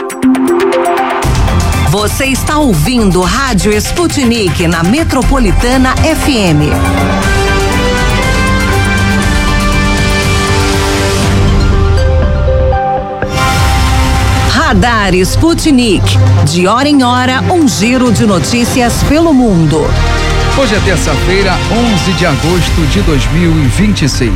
Você está ouvindo Rádio Sputnik na Metropolitana FM. Radar Sputnik. De hora em hora, um giro de notícias pelo mundo. Hoje é terça-feira, 11 de agosto de 2026.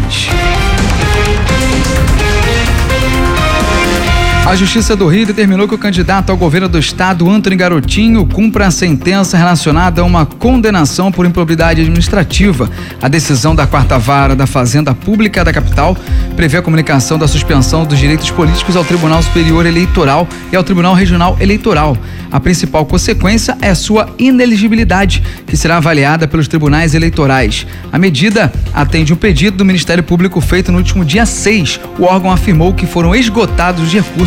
A Justiça do Rio determinou que o candidato ao governo do estado, Antony Garotinho, cumpra a sentença relacionada a uma condenação por improbidade administrativa. A decisão da 4ª Vara da Fazenda Pública da capital prevê a comunicação da suspensão dos direitos políticos ao Tribunal Superior Eleitoral e ao Tribunal Regional Eleitoral. A principal consequência é a sua inelegibilidade, que será avaliada pelos tribunais eleitorais. A medida atende um pedido do Ministério Público feito no último dia 6. O órgão afirmou que foram esgotados os recursos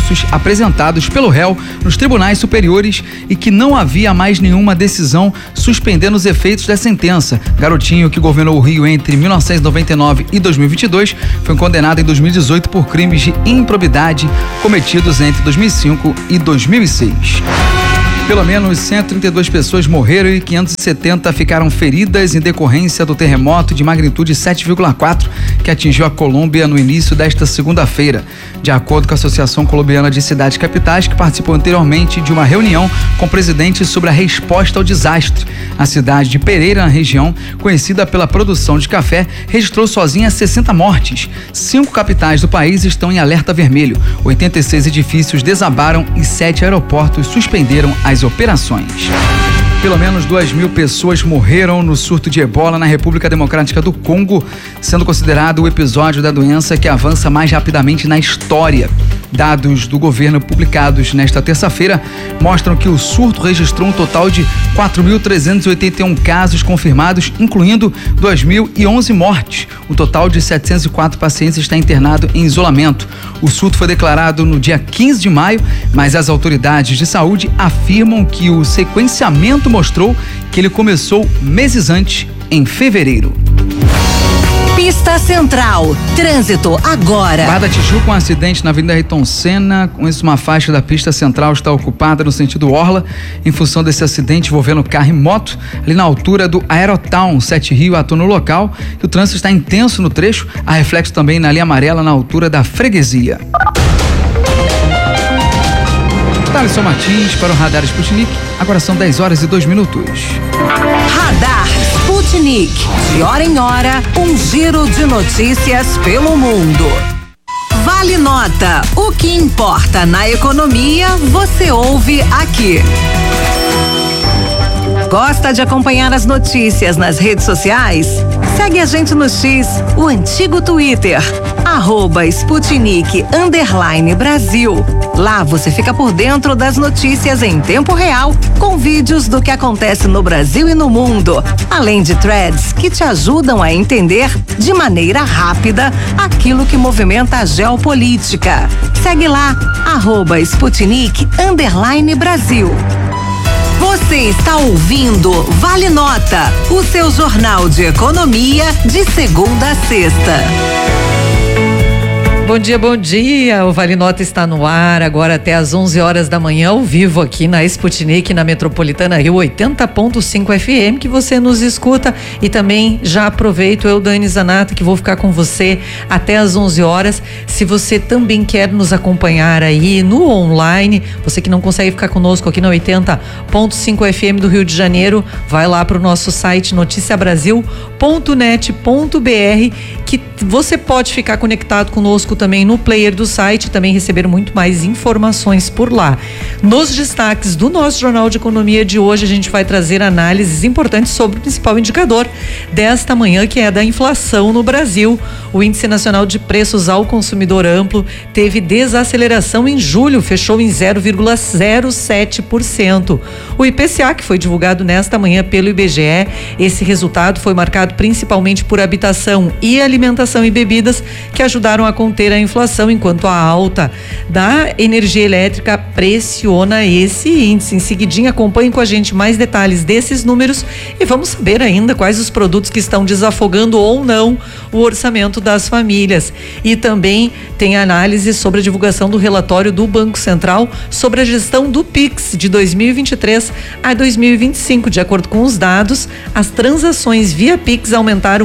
recursos apresentados pelo réu nos tribunais superiores e que não havia mais nenhuma decisão suspendendo os efeitos da sentença. Garotinho, que governou o Rio entre 1999 e 2022, foi condenado em 2018 por crimes de improbidade cometidos entre 2005 e 2006. Pelo menos 132 pessoas morreram e 570 ficaram feridas em decorrência do terremoto de magnitude 7,4 que atingiu a Colômbia no início desta segunda-feira. De acordo com a Associação Colombiana de Cidades Capitais, que participou anteriormente de uma reunião com presidentes sobre a resposta ao desastre, a cidade de Pereira, na região, conhecida pela produção de café, registrou sozinha 60 mortes. 5 capitais do país estão em alerta vermelho. 86 edifícios desabaram e 7 aeroportos suspenderam as operações. Pelo menos 2.000 pessoas morreram no surto de ebola na República Democrática do Congo, sendo considerado o episódio da doença que avança mais rapidamente na história. Dados do governo publicados nesta terça-feira mostram que o surto registrou um total de 4.381 casos confirmados, incluindo 2.011 mortes. Um total de 704 pacientes está internado em isolamento. O surto foi declarado no dia 15 de maio, mas as autoridades de saúde afirmam que o sequenciamento mostrou que ele começou meses antes, em fevereiro. Pista Central, trânsito agora. Barra da Tijuca, um acidente na Avenida Ayrton Senna. Com isso, uma faixa da pista central está ocupada no sentido Orla, em função desse acidente envolvendo carro e moto, ali na altura do Aerotown. 7 Rio atua no local e o trânsito está intenso no trecho, há reflexo também na linha amarela na altura da Freguesia. Thaleson Martins para o Radar Sputnik. Agora são 10h02. Radar Sputnik. De hora em hora, um giro de notícias pelo mundo. Vale Nota. O que importa na economia, você ouve aqui. Gosta de acompanhar as notícias nas redes sociais? Segue a gente no X, o antigo Twitter, @Sputnik_Brasil. Lá você fica por dentro das notícias em tempo real, com vídeos do que acontece no Brasil e no mundo, além de threads que te ajudam a entender de maneira rápida aquilo que movimenta a geopolítica. Segue lá, @Sputnik_Brasil. Você está ouvindo Vale Nota, o seu jornal de economia de segunda a sexta. Bom dia. O Vale Nota está no ar agora até às 11h da manhã, ao vivo aqui na Sputnik, na Metropolitana Rio 80.5 FM, que você nos escuta. E também já aproveito, eu, Dani Zanata, que vou ficar com você até às 11h. Se você também quer nos acompanhar aí no online, você que não consegue ficar conosco aqui na 80.5 FM do Rio de Janeiro, vai lá para o nosso site noticiabrasil.net.br, que você pode ficar conectado conosco também no player do site e também receber muito mais informações por lá. Nos destaques do nosso Jornal de Economia de hoje, a gente vai trazer análises importantes sobre o principal indicador desta manhã, que é da inflação no Brasil. O Índice Nacional de Preços ao Consumidor Amplo teve desaceleração em julho, fechou em 0,07%. O IPCA, que foi divulgado nesta manhã pelo IBGE, esse resultado foi marcado principalmente por habitação e alimentação e bebidas, que ajudaram a conter a inflação, enquanto a alta da energia elétrica pressiona esse índice. Em seguidinha, acompanhe com a gente mais detalhes desses números e vamos saber ainda quais os produtos que estão desafogando ou não o orçamento das famílias. E também tem análise sobre a divulgação do relatório do Banco Central sobre a gestão do Pix de 2023 a 2025. De acordo com os dados, as transações via Pix aumentaram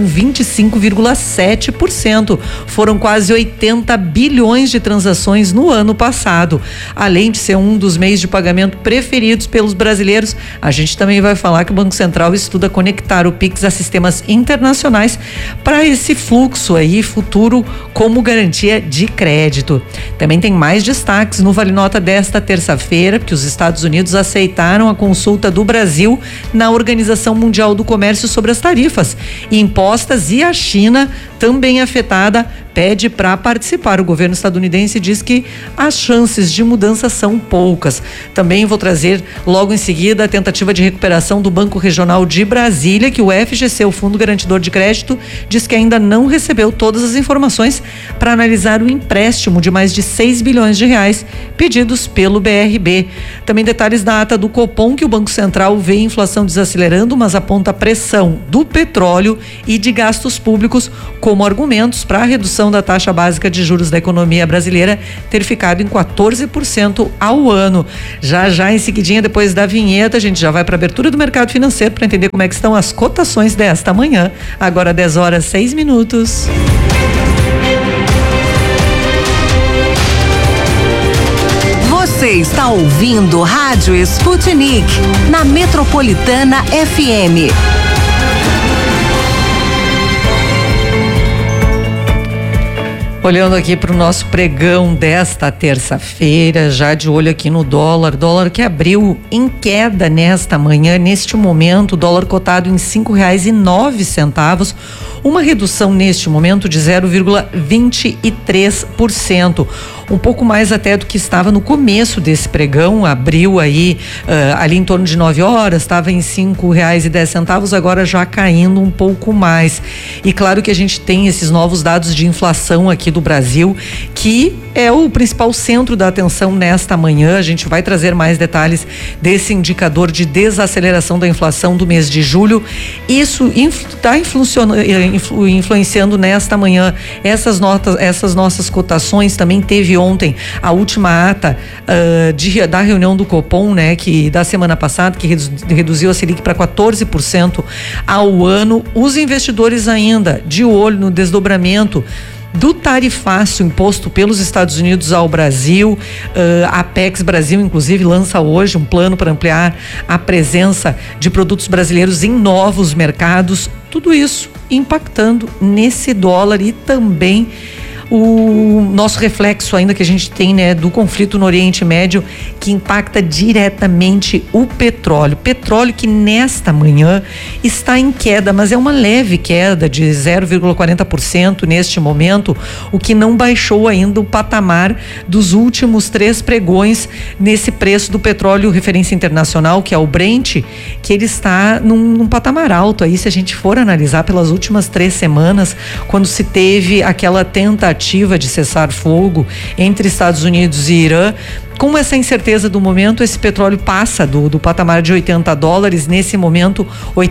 25,7%. Foram quase 80 bilhões de transações no ano passado. Além de ser um dos meios de pagamento preferidos pelos brasileiros, a gente também vai falar que o Banco Central estuda conectar o Pix a sistemas internacionais para esse fluxo aí futuro como garantia de crédito. Também tem mais destaques no Vale Nota desta terça-feira, que os Estados Unidos aceitaram a consulta do Brasil na Organização Mundial do Comércio sobre as tarifas impostas, e a China também afetada pede para participar. O governo estadunidense diz que as chances de mudança são poucas. Também vou trazer logo em seguida a tentativa de recuperação do Banco Regional de Brasília, que o FGC, o Fundo Garantidor de Crédito, diz que ainda não recebeu todas as informações para analisar o empréstimo de mais de 6 bilhões de reais pedidos pelo BRB. Também detalhes da ata do Copom, que o Banco Central vê a inflação desacelerando, mas aponta a pressão do petróleo e de gastos públicos como argumentos para a redução da taxa básica de juros da economia brasileira ter ficado em 14% ao ano. Já em seguidinha, depois da vinheta, a gente já vai para a abertura do mercado financeiro para entender como é que estão as cotações desta manhã. Agora 10h06. Você está ouvindo Rádio Sputnik na Metropolitana FM. Olhando aqui para o nosso pregão desta terça-feira, já de olho aqui no dólar que abriu em queda nesta manhã, neste momento, o dólar cotado em R$5,09, uma redução neste momento de 0,23%, um pouco mais até do que estava no começo desse pregão. Abriu aí ali em torno de 9 horas, estava em R$5,10, agora já caindo um pouco mais. E claro que a gente tem esses novos dados de inflação aqui do Brasil, que é o principal centro da atenção nesta manhã. A gente vai trazer mais detalhes desse indicador de desaceleração da inflação do mês de julho. Isso está influenciando nesta manhã essas nossas cotações. Também teve ontem a última ata da reunião do Copom, né, que da semana passada, que reduziu a Selic para 14% ao ano. Os investidores ainda de olho no desdobramento do tarifácio imposto pelos Estados Unidos ao Brasil. A Apex Brasil, inclusive, lança hoje um plano para ampliar a presença de produtos brasileiros em novos mercados. Tudo isso impactando nesse dólar e também o nosso reflexo ainda que a gente tem, né, do conflito no Oriente Médio, que impacta diretamente o petróleo que nesta manhã está em queda, mas é uma leve queda de 0,40% neste momento, o que não baixou ainda o patamar dos últimos 3 pregões nesse preço do petróleo referência internacional, que é o Brent, que ele está num patamar alto aí. Se a gente for analisar pelas últimas 3 semanas, quando se teve aquela tentativa de cessar fogo entre Estados Unidos e Irã, com essa incerteza do momento, esse petróleo passa do patamar de $80, nesse momento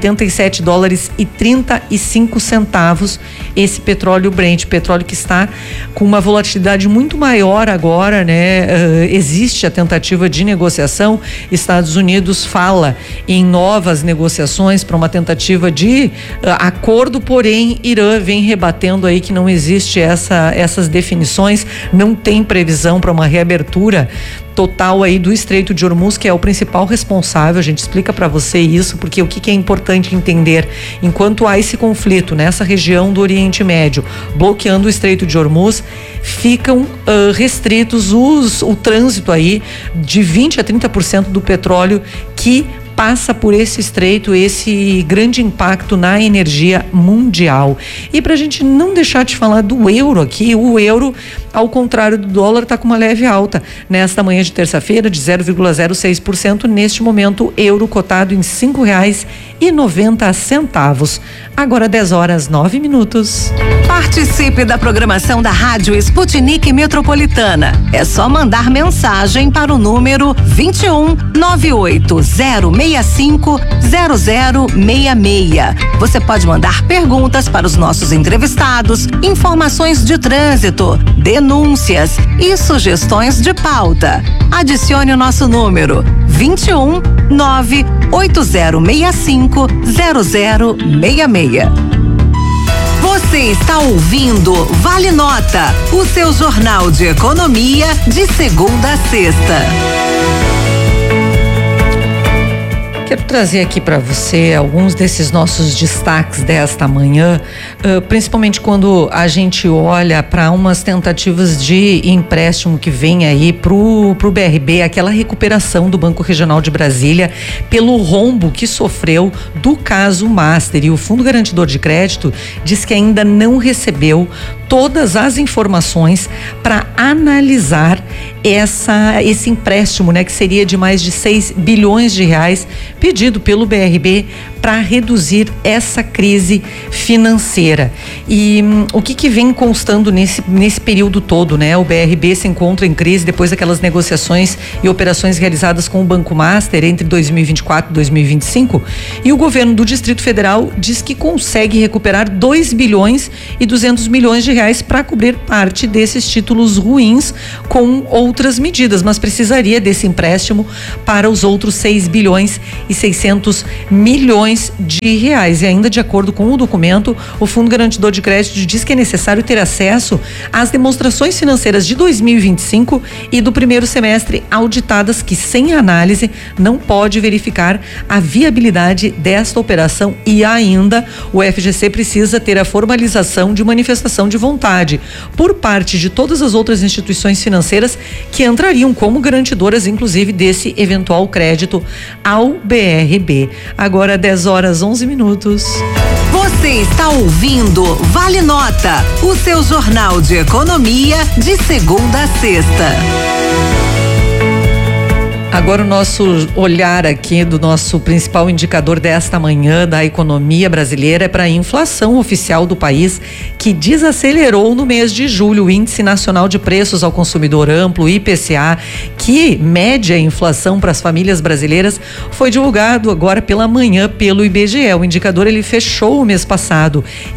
$87,35, esse petróleo Brent, petróleo que está com uma volatilidade muito maior agora, né? Existe a tentativa de negociação, Estados Unidos fala em novas negociações para uma tentativa de acordo, porém Irã vem rebatendo aí que não existe essas definições, não tem previsão para uma reabertura total aí do Estreito de Hormuz, que é o principal responsável. A gente explica para você isso, porque o que é importante entender: enquanto há esse conflito nessa região do Oriente Médio, bloqueando o Estreito de Hormuz, ficam restritos o trânsito aí de 20% a 30% do petróleo que passa por esse estreito, esse grande impacto na energia mundial. E para a gente não deixar de falar do euro aqui, o euro, ao contrário do dólar, está com uma leve alta nesta manhã de terça-feira de 0,06%. Neste momento, euro cotado em R$5,90. Agora 10h09. Participe da programação da Rádio Sputnik Metropolitana. É só mandar mensagem para o número 21 98065 0066. Você pode mandar perguntas para os nossos entrevistados, informações de trânsito, denúncias e sugestões de pauta. Adicione o nosso número 21 98065 0066. Você está ouvindo Vale Nota, o seu jornal de economia de segunda a sexta. Quero trazer aqui para você alguns desses nossos destaques desta manhã, principalmente quando a gente olha para umas tentativas de empréstimo que vem aí pro BRB, aquela recuperação do Banco Regional de Brasília pelo rombo que sofreu do caso Master. E o Fundo Garantidor de Crédito diz que ainda não recebeu todas as informações para analisar esse empréstimo, né, que seria de mais de 6 bilhões de reais, pedido pelo BRB para reduzir essa crise financeira. E o que vem constando nesse período todo, né? O BRB se encontra em crise depois daquelas negociações e operações realizadas com o Banco Master entre 2024 e 2025, e o governo do Distrito Federal diz que consegue recuperar 2 bilhões e 200 milhões de reais para cobrir parte desses títulos ruins com outras medidas, mas precisaria desse empréstimo para os outros 6 bilhões e 600 milhões de reais. E ainda de acordo com o documento, o Fundo Garantidor de Crédito diz que é necessário ter acesso às demonstrações financeiras de 2025 e do primeiro semestre auditadas, que sem análise não pode verificar a viabilidade desta operação, e ainda o FGC precisa ter a formalização de manifestação de vontade por parte de todas as outras instituições financeiras que entrariam como garantidoras, inclusive, desse eventual crédito ao BRB. Agora 10h11. Você está ouvindo Vale Nota, o seu jornal de economia de segunda a sexta. Agora o nosso olhar aqui do nosso principal indicador desta manhã da economia brasileira é para a inflação oficial do país, que desacelerou no mês de julho. O Índice Nacional de Preços ao Consumidor Amplo, IPCA, que mede a inflação para as famílias brasileiras, foi divulgado agora pela manhã pelo IBGE. O indicador ele fechou o mês passado em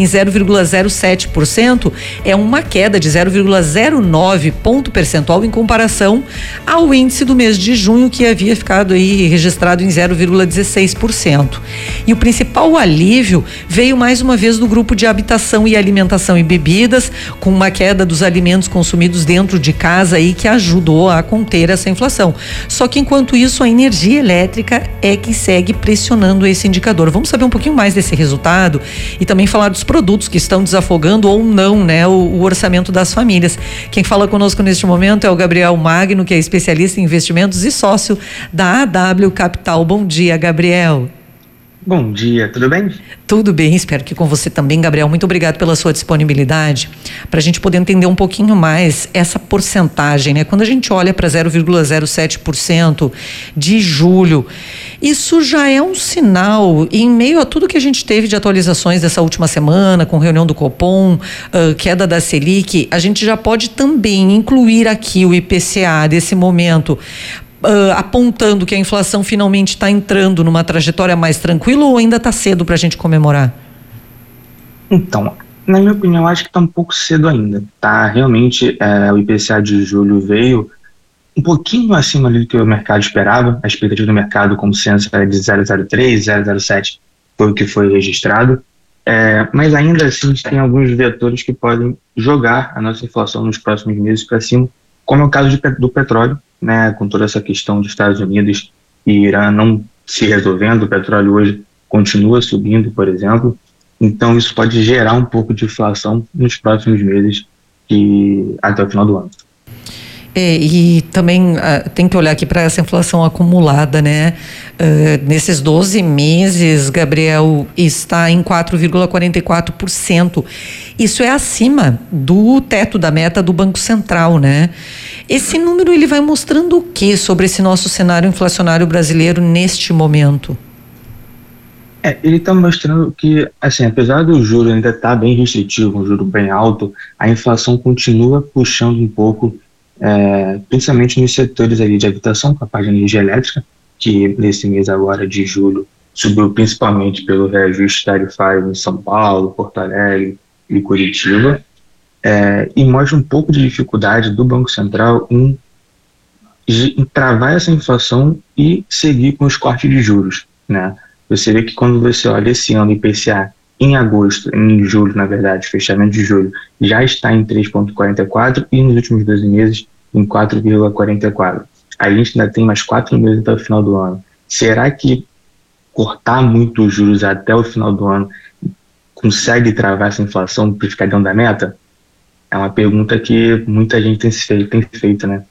0,07%, é uma queda de 0,09 ponto percentual em comparação ao índice do mês de junho, que havia ficado aí registrado em 0,16%. E o principal alívio veio mais uma vez do grupo de habitação e alimentação e bebidas, com uma queda dos alimentos consumidos dentro de casa aí, que ajudou a conter essa inflação. Só que enquanto isso, a energia elétrica é que segue pressionando esse indicador. Vamos saber um pouquinho mais desse resultado e também falar dos produtos que estão desafogando ou não, né, o orçamento das famílias. Quem fala conosco neste momento é o Gabriel Magno, que é especialista em investimentos e sócio da AW Capital. Bom dia, Gabriel. Bom dia, tudo bem? Tudo bem, espero que com você também, Gabriel. Muito obrigado pela sua disponibilidade, para a gente poder entender um pouquinho mais essa porcentagem, né? Quando a gente olha para 0,07% de julho, isso já é um sinal, em meio a tudo que a gente teve de atualizações dessa última semana, com reunião do Copom, queda da Selic, a gente já pode também incluir aqui o IPCA desse momento, apontando que a inflação finalmente está entrando numa trajetória mais tranquila, ou ainda está cedo para a gente comemorar? Então, na minha opinião, acho que está um pouco cedo ainda, tá? Realmente, o IPCA de julho veio um pouquinho acima do que o mercado esperava. A expectativa do mercado, como consenso, era de 0,03, 0,07, foi o que foi registrado. Mas ainda assim, tem alguns vetores que podem jogar a nossa inflação nos próximos meses para cima, como é o caso do petróleo, né, com toda essa questão dos Estados Unidos e Irã não se resolvendo. O petróleo hoje continua subindo, por exemplo. Então isso pode gerar um pouco de inflação nos próximos meses e até o final do ano. E também tem que olhar aqui para essa inflação acumulada, né? Nesses 12 meses, Gabriel, está em 4,44%. Isso é acima do teto da meta do Banco Central, né? Esse número ele vai mostrando o que sobre esse nosso cenário inflacionário brasileiro neste momento? Ele está mostrando que, assim, apesar do juro ainda estar bem restritivo, um juro bem alto, a inflação continua puxando um pouco, principalmente nos setores ali de habitação, com a parte de energia elétrica, que nesse mês agora de julho subiu principalmente pelo reajuste tarifário em São Paulo, Porto Alegre e Curitiba, e mostra um pouco de dificuldade do Banco Central em travar essa inflação e seguir com os cortes de juros, né? Você vê que quando você olha esse ano, o IPCA em julho, na verdade, fechamento de julho, já está em 3,44 e nos últimos 12 meses em 4,44. A gente ainda tem mais 4 meses até o final do ano. Será que cortar muito os juros até o final do ano consegue travar essa inflação para ficar dentro da meta? É uma pergunta que muita gente tem feito, né?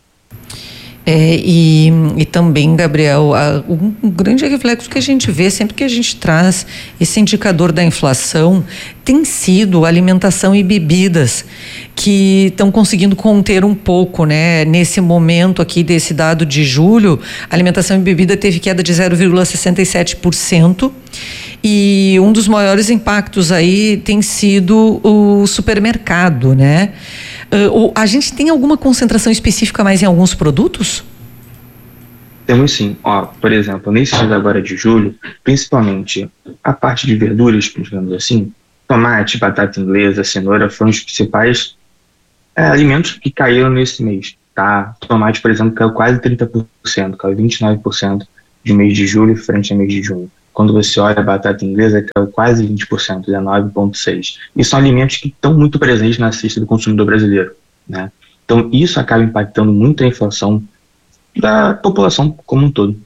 E também, Gabriel, um grande reflexo que a gente vê sempre que a gente traz esse indicador da inflação tem sido alimentação e bebidas, que estão conseguindo conter um pouco, né? Nesse momento aqui desse dado de julho, a alimentação e bebida teve queda de 0,67%. E um dos maiores impactos aí tem sido o supermercado, né? A gente tem alguma concentração específica mais em alguns produtos? Temos sim. Por exemplo, nesse mês agora de julho, principalmente a parte de verduras, digamos assim, tomate, batata inglesa, cenoura foram os principais alimentos que caíram nesse mês, tá? Tomate, por exemplo, caiu quase 30%, caiu 29% de mês de julho frente a mês de junho. Quando você olha a batata inglesa, caiu quase 20%, 19,6%. E são alimentos que estão muito presentes na cesta do consumidor brasileiro, né? Então, isso acaba impactando muito a inflação da população como um todo.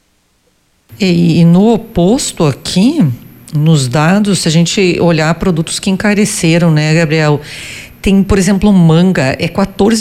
E no oposto aqui, nos dados, se a gente olhar produtos que encareceram, né, Gabriel? Tem, por exemplo, manga, é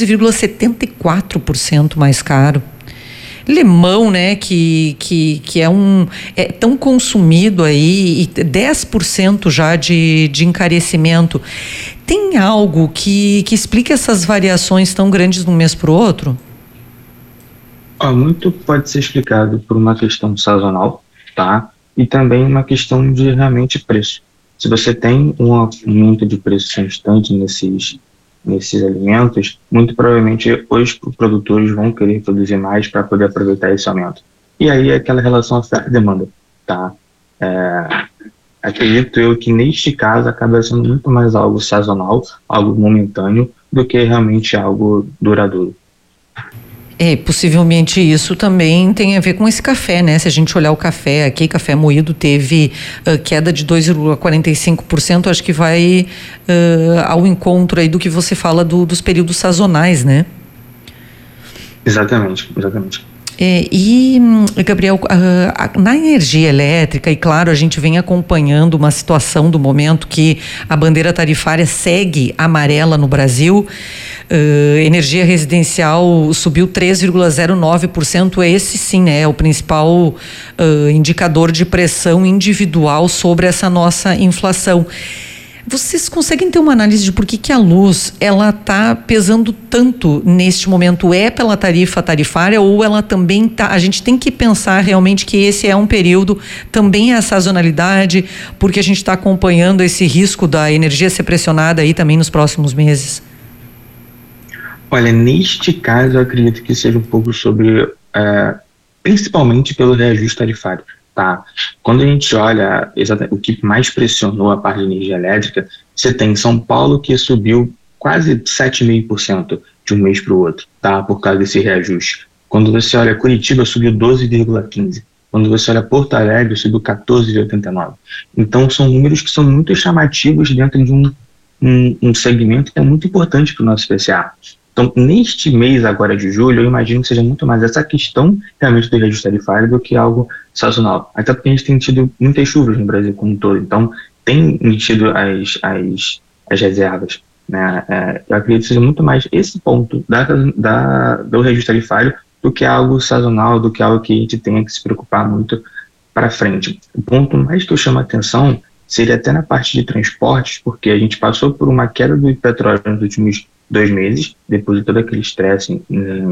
14,74% mais caro. Limão, né, que é tão consumido aí, e 10% já de encarecimento. Tem algo que explique essas variações tão grandes de um mês para o outro? Muito pode ser explicado por uma questão sazonal, tá? E também uma questão de realmente preço. Se você tem um aumento de preço constante nesses alimentos, muito provavelmente os produtores vão querer produzir mais para poder aproveitar esse aumento. E aí é aquela relação oferta e demanda, tá? Acredito eu que neste caso acaba sendo muito mais algo sazonal, algo momentâneo, do que realmente algo duradouro. Possivelmente isso também tem a ver com esse café, né? Se a gente olhar o café aqui, café moído teve queda de 2,45%, acho que vai ao encontro aí do que você fala dos períodos sazonais, né? Exatamente. Gabriel, na energia elétrica, e claro, a gente vem acompanhando uma situação do momento que a bandeira tarifária segue amarela no Brasil. Energia residencial subiu 3,09%, esse sim, né, é o principal indicador de pressão individual sobre essa nossa inflação. Vocês conseguem ter uma análise de por que a luz ela está pesando tanto neste momento? É pela tarifa tarifária ou ela também está? A gente tem que pensar realmente que esse é um período, também é a sazonalidade, porque a gente está acompanhando esse risco da energia ser pressionada aí também nos próximos meses. Olha, neste caso eu acredito que seja um pouco sobre, principalmente pelo reajuste tarifário. Tá. Quando a gente olha exatamente o que mais pressionou a parte de energia elétrica, você tem São Paulo que subiu quase 7,5% de um mês para o outro, tá? Por causa desse reajuste. Quando você olha Curitiba, subiu 12,15%. Quando você olha Porto Alegre, subiu 14,89%. Então são números que são muito chamativos dentro de um segmento que é muito importante para o nosso IPCA. Então, neste mês agora de julho, eu imagino que seja muito mais essa questão realmente do reajuste tarifário do que algo sazonal. Até porque a gente tem tido muitas chuvas no Brasil como um todo, então tem enchido as reservas, né? Eu acredito que seja muito mais esse ponto do reajuste tarifário do que algo sazonal, do que algo que a gente tenha que se preocupar muito para frente. O ponto mais que eu chamo a atenção seria até na parte de transportes, porque a gente passou por uma queda do petróleo nos últimos 2 meses, depois de todo aquele estresse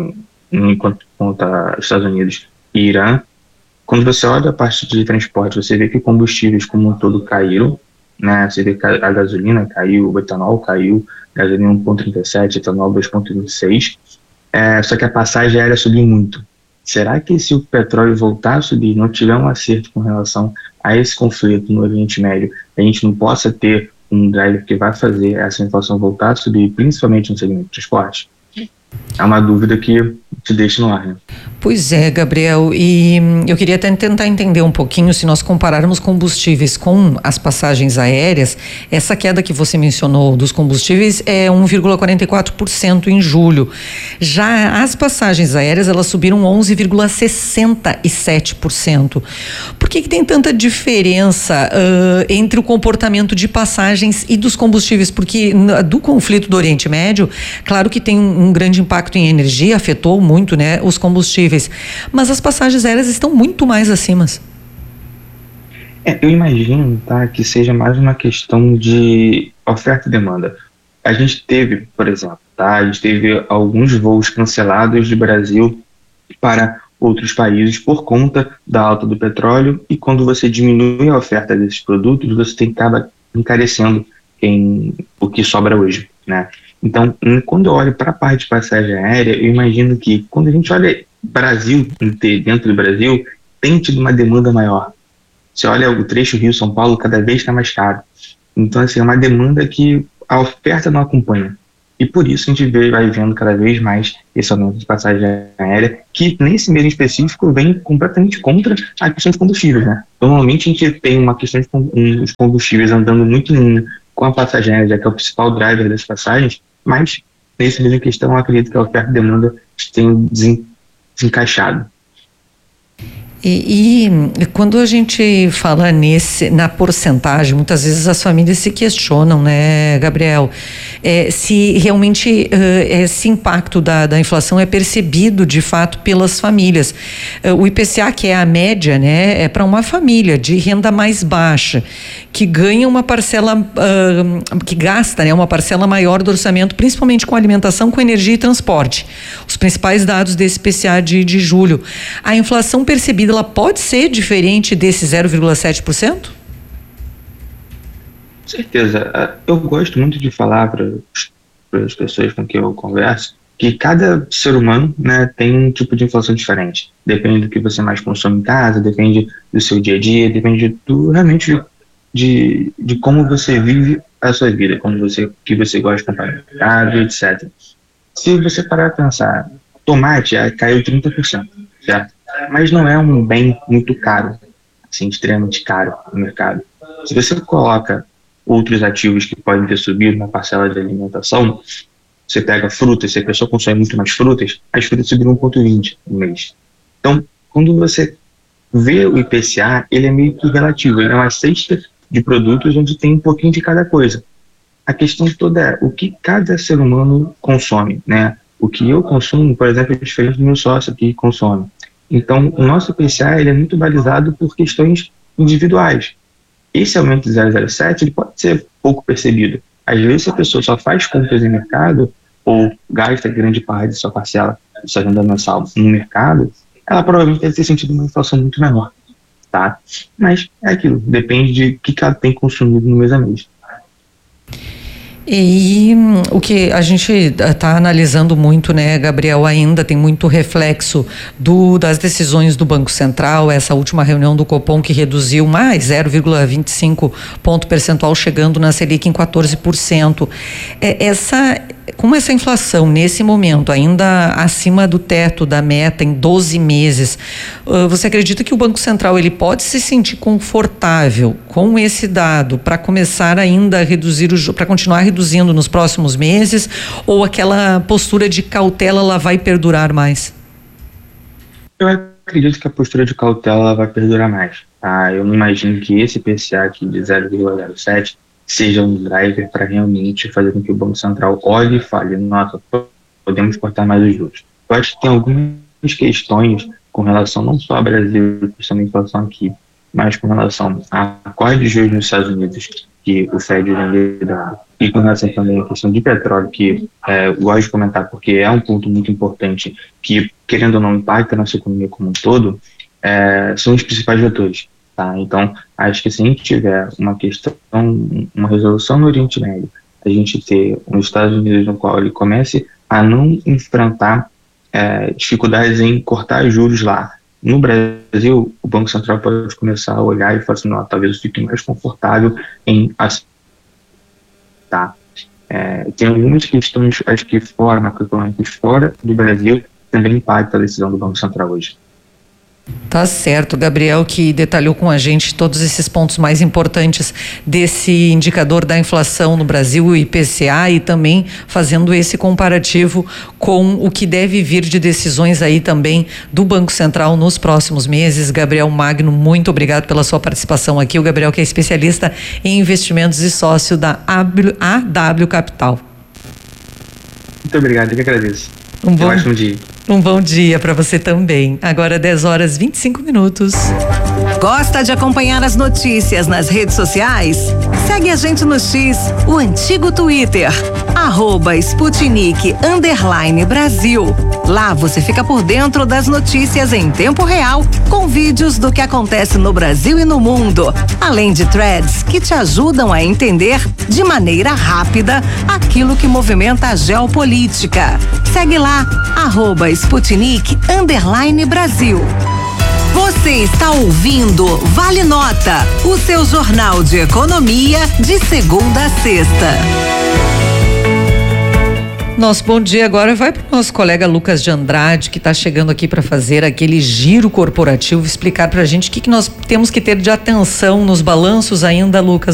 contra Estados Unidos e Irã. Quando você olha a parte de transporte, você vê que combustíveis como um todo caíram, né? Você vê que a gasolina caiu, o etanol caiu, gasolina 1,37, etanol 2,26, só que a passagem aérea subiu muito. Será que se o petróleo voltar a subir, não tiver um acerto com relação a esse conflito no Oriente Médio, a gente não possa ter um driver que vai fazer essa inflação voltar a subir, principalmente no segmento de transporte? É uma dúvida que te deixa no ar, né? Pois é, Gabriel, e eu queria até tentar entender um pouquinho, se nós compararmos combustíveis com as passagens aéreas, essa queda que você mencionou dos combustíveis é 1,44% em julho. Já as passagens aéreas, elas subiram 11,67%. Por que tem tanta diferença entre o comportamento de passagens e dos combustíveis? Porque do conflito do Oriente Médio, claro que tem um grande impacto em energia, afetou muito, né, os combustíveis, mas as passagens aéreas estão muito mais acima. Eu imagino, tá, que seja mais uma questão de oferta e demanda. A gente teve, por exemplo, tá, a gente teve alguns voos cancelados do Brasil para outros países por conta da alta do petróleo, e quando você diminui a oferta desses produtos, você tem que acabar encarecendo o que sobra hoje, né? Então, quando eu olho para a parte de passagem aérea, eu imagino que quando a gente olha Brasil inteiro, dentro do Brasil, tem tido uma demanda maior. Você olha o trecho Rio-São Paulo, cada vez está mais caro. Então, assim, é uma demanda que a oferta não acompanha. E por isso a gente vai vendo cada vez mais esse aumento de passagem aérea, que nesse mês em específico vem completamente contra a questão de combustíveis, né? Normalmente a gente tem uma questão de os combustíveis andando muito em linha com a passagem aérea, já que é o principal driver das passagens, mas nesse mês em questão eu acredito que a oferta e demanda tenham desencaixado. E quando a gente fala na porcentagem, muitas vezes as famílias se questionam, né, Gabriel, se realmente esse impacto da inflação é percebido de fato pelas famílias. O IPCA, que é a média, né, é para uma família de renda mais baixa, que ganha uma parcela, que gasta, né, uma parcela maior do orçamento, principalmente com alimentação, com energia e transporte. Os principais dados desse IPCA de julho. A inflação percebida, ela pode ser diferente desse 0,7%? Certeza. Eu gosto muito de falar para as pessoas com quem eu converso que cada ser humano, né, tem um tipo de inflação diferente. Depende do que você mais consome em casa, depende do seu dia a dia, depende realmente de como você vive a sua vida, que você gosta de comprar, etc. Se você parar para pensar, tomate caiu 30%, certo? Mas não é um bem muito caro, assim, extremamente caro no mercado. Se você coloca outros ativos que podem ter subido na parcela de alimentação, você pega frutas, se a pessoa consome muito mais frutas, as frutas subiram 1,20 no mês. Então, quando você vê o IPCA, ele é meio que relativo, ele é uma cesta de produtos onde tem um pouquinho de cada coisa. A questão toda é o que cada ser humano consome, né? O que eu consumo, por exemplo, é diferente do meu sócio que consome. Então, o nosso IPCA ele é muito balizado por questões individuais. Esse aumento de 0,07 ele pode ser pouco percebido. Às vezes, se a pessoa só faz compras em mercado ou gasta grande parte de sua parcela de sua renda mensal no mercado, ela provavelmente deve ter sentido uma inflação muito menor, tá? Mas é aquilo, depende de o que ela tem consumido no mês a mês. E o que a gente está analisando muito, né, Gabriel, ainda tem muito reflexo das decisões do Banco Central, essa última reunião do Copom que reduziu mais 0,25 ponto percentual, chegando na Selic em 14%. Como essa inflação nesse momento ainda acima do teto da meta em 12 meses, você acredita que o Banco Central ele pode se sentir confortável com esse dado para começar ainda a reduzir para continuar reduzindo nos próximos meses, ou aquela postura de cautela ela vai perdurar mais? Eu acredito que a postura de cautela ela vai perdurar mais. Tá? Eu não imagino que esse IPCA aqui de 0,07 seja um driver para realmente fazer com que o Banco Central olhe e fale, nossa, podemos cortar mais os juros. Eu acho que tem algumas questões com relação não só ao Brasil, questão da inflação aqui, mas com relação a corte de juros nos Estados Unidos, que o Fed vem liderando, e com relação também à questão de petróleo, que eu gosto de comentar porque é um ponto muito importante que, querendo ou não, impacta na nossa economia como um todo, são os principais vetores. Tá? Então, acho que se a gente tiver uma resolução no Oriente Médio, a gente ter os Estados Unidos no qual ele comece a não enfrentar dificuldades em cortar juros lá. No Brasil, o Banco Central pode começar a olhar e falar assim, não, talvez eu fique mais confortável em tá? Tem algumas questões, acho que fora do Brasil, também impacta a decisão do Banco Central hoje. Tá certo, Gabriel, que detalhou com a gente todos esses pontos mais importantes desse indicador da inflação no Brasil, o IPCA, e também fazendo esse comparativo com o que deve vir de decisões aí também do Banco Central nos próximos meses. Gabriel Magno, muito obrigado pela sua participação aqui. O Gabriel, que é especialista em investimentos e sócio da AW Capital. Muito obrigado, eu que agradeço. Um bom dia para você também. Agora 10h25. Gosta de acompanhar as notícias nas redes sociais? Segue a gente no X, o antigo Twitter, @Sputnik_Brasil. Lá você fica por dentro das notícias em tempo real, com vídeos do que acontece no Brasil e no mundo, além de threads que te ajudam a entender de maneira rápida aquilo que movimenta a geopolítica. Segue lá, @Sputnik_Brasil. Você está ouvindo Vale Nota, o seu jornal de economia de segunda a sexta. Nosso bom dia agora vai para o nosso colega Lucas de Andrade, que está chegando aqui para fazer aquele giro corporativo, explicar para a gente o que nós temos que ter de atenção nos balanços ainda, Lucas.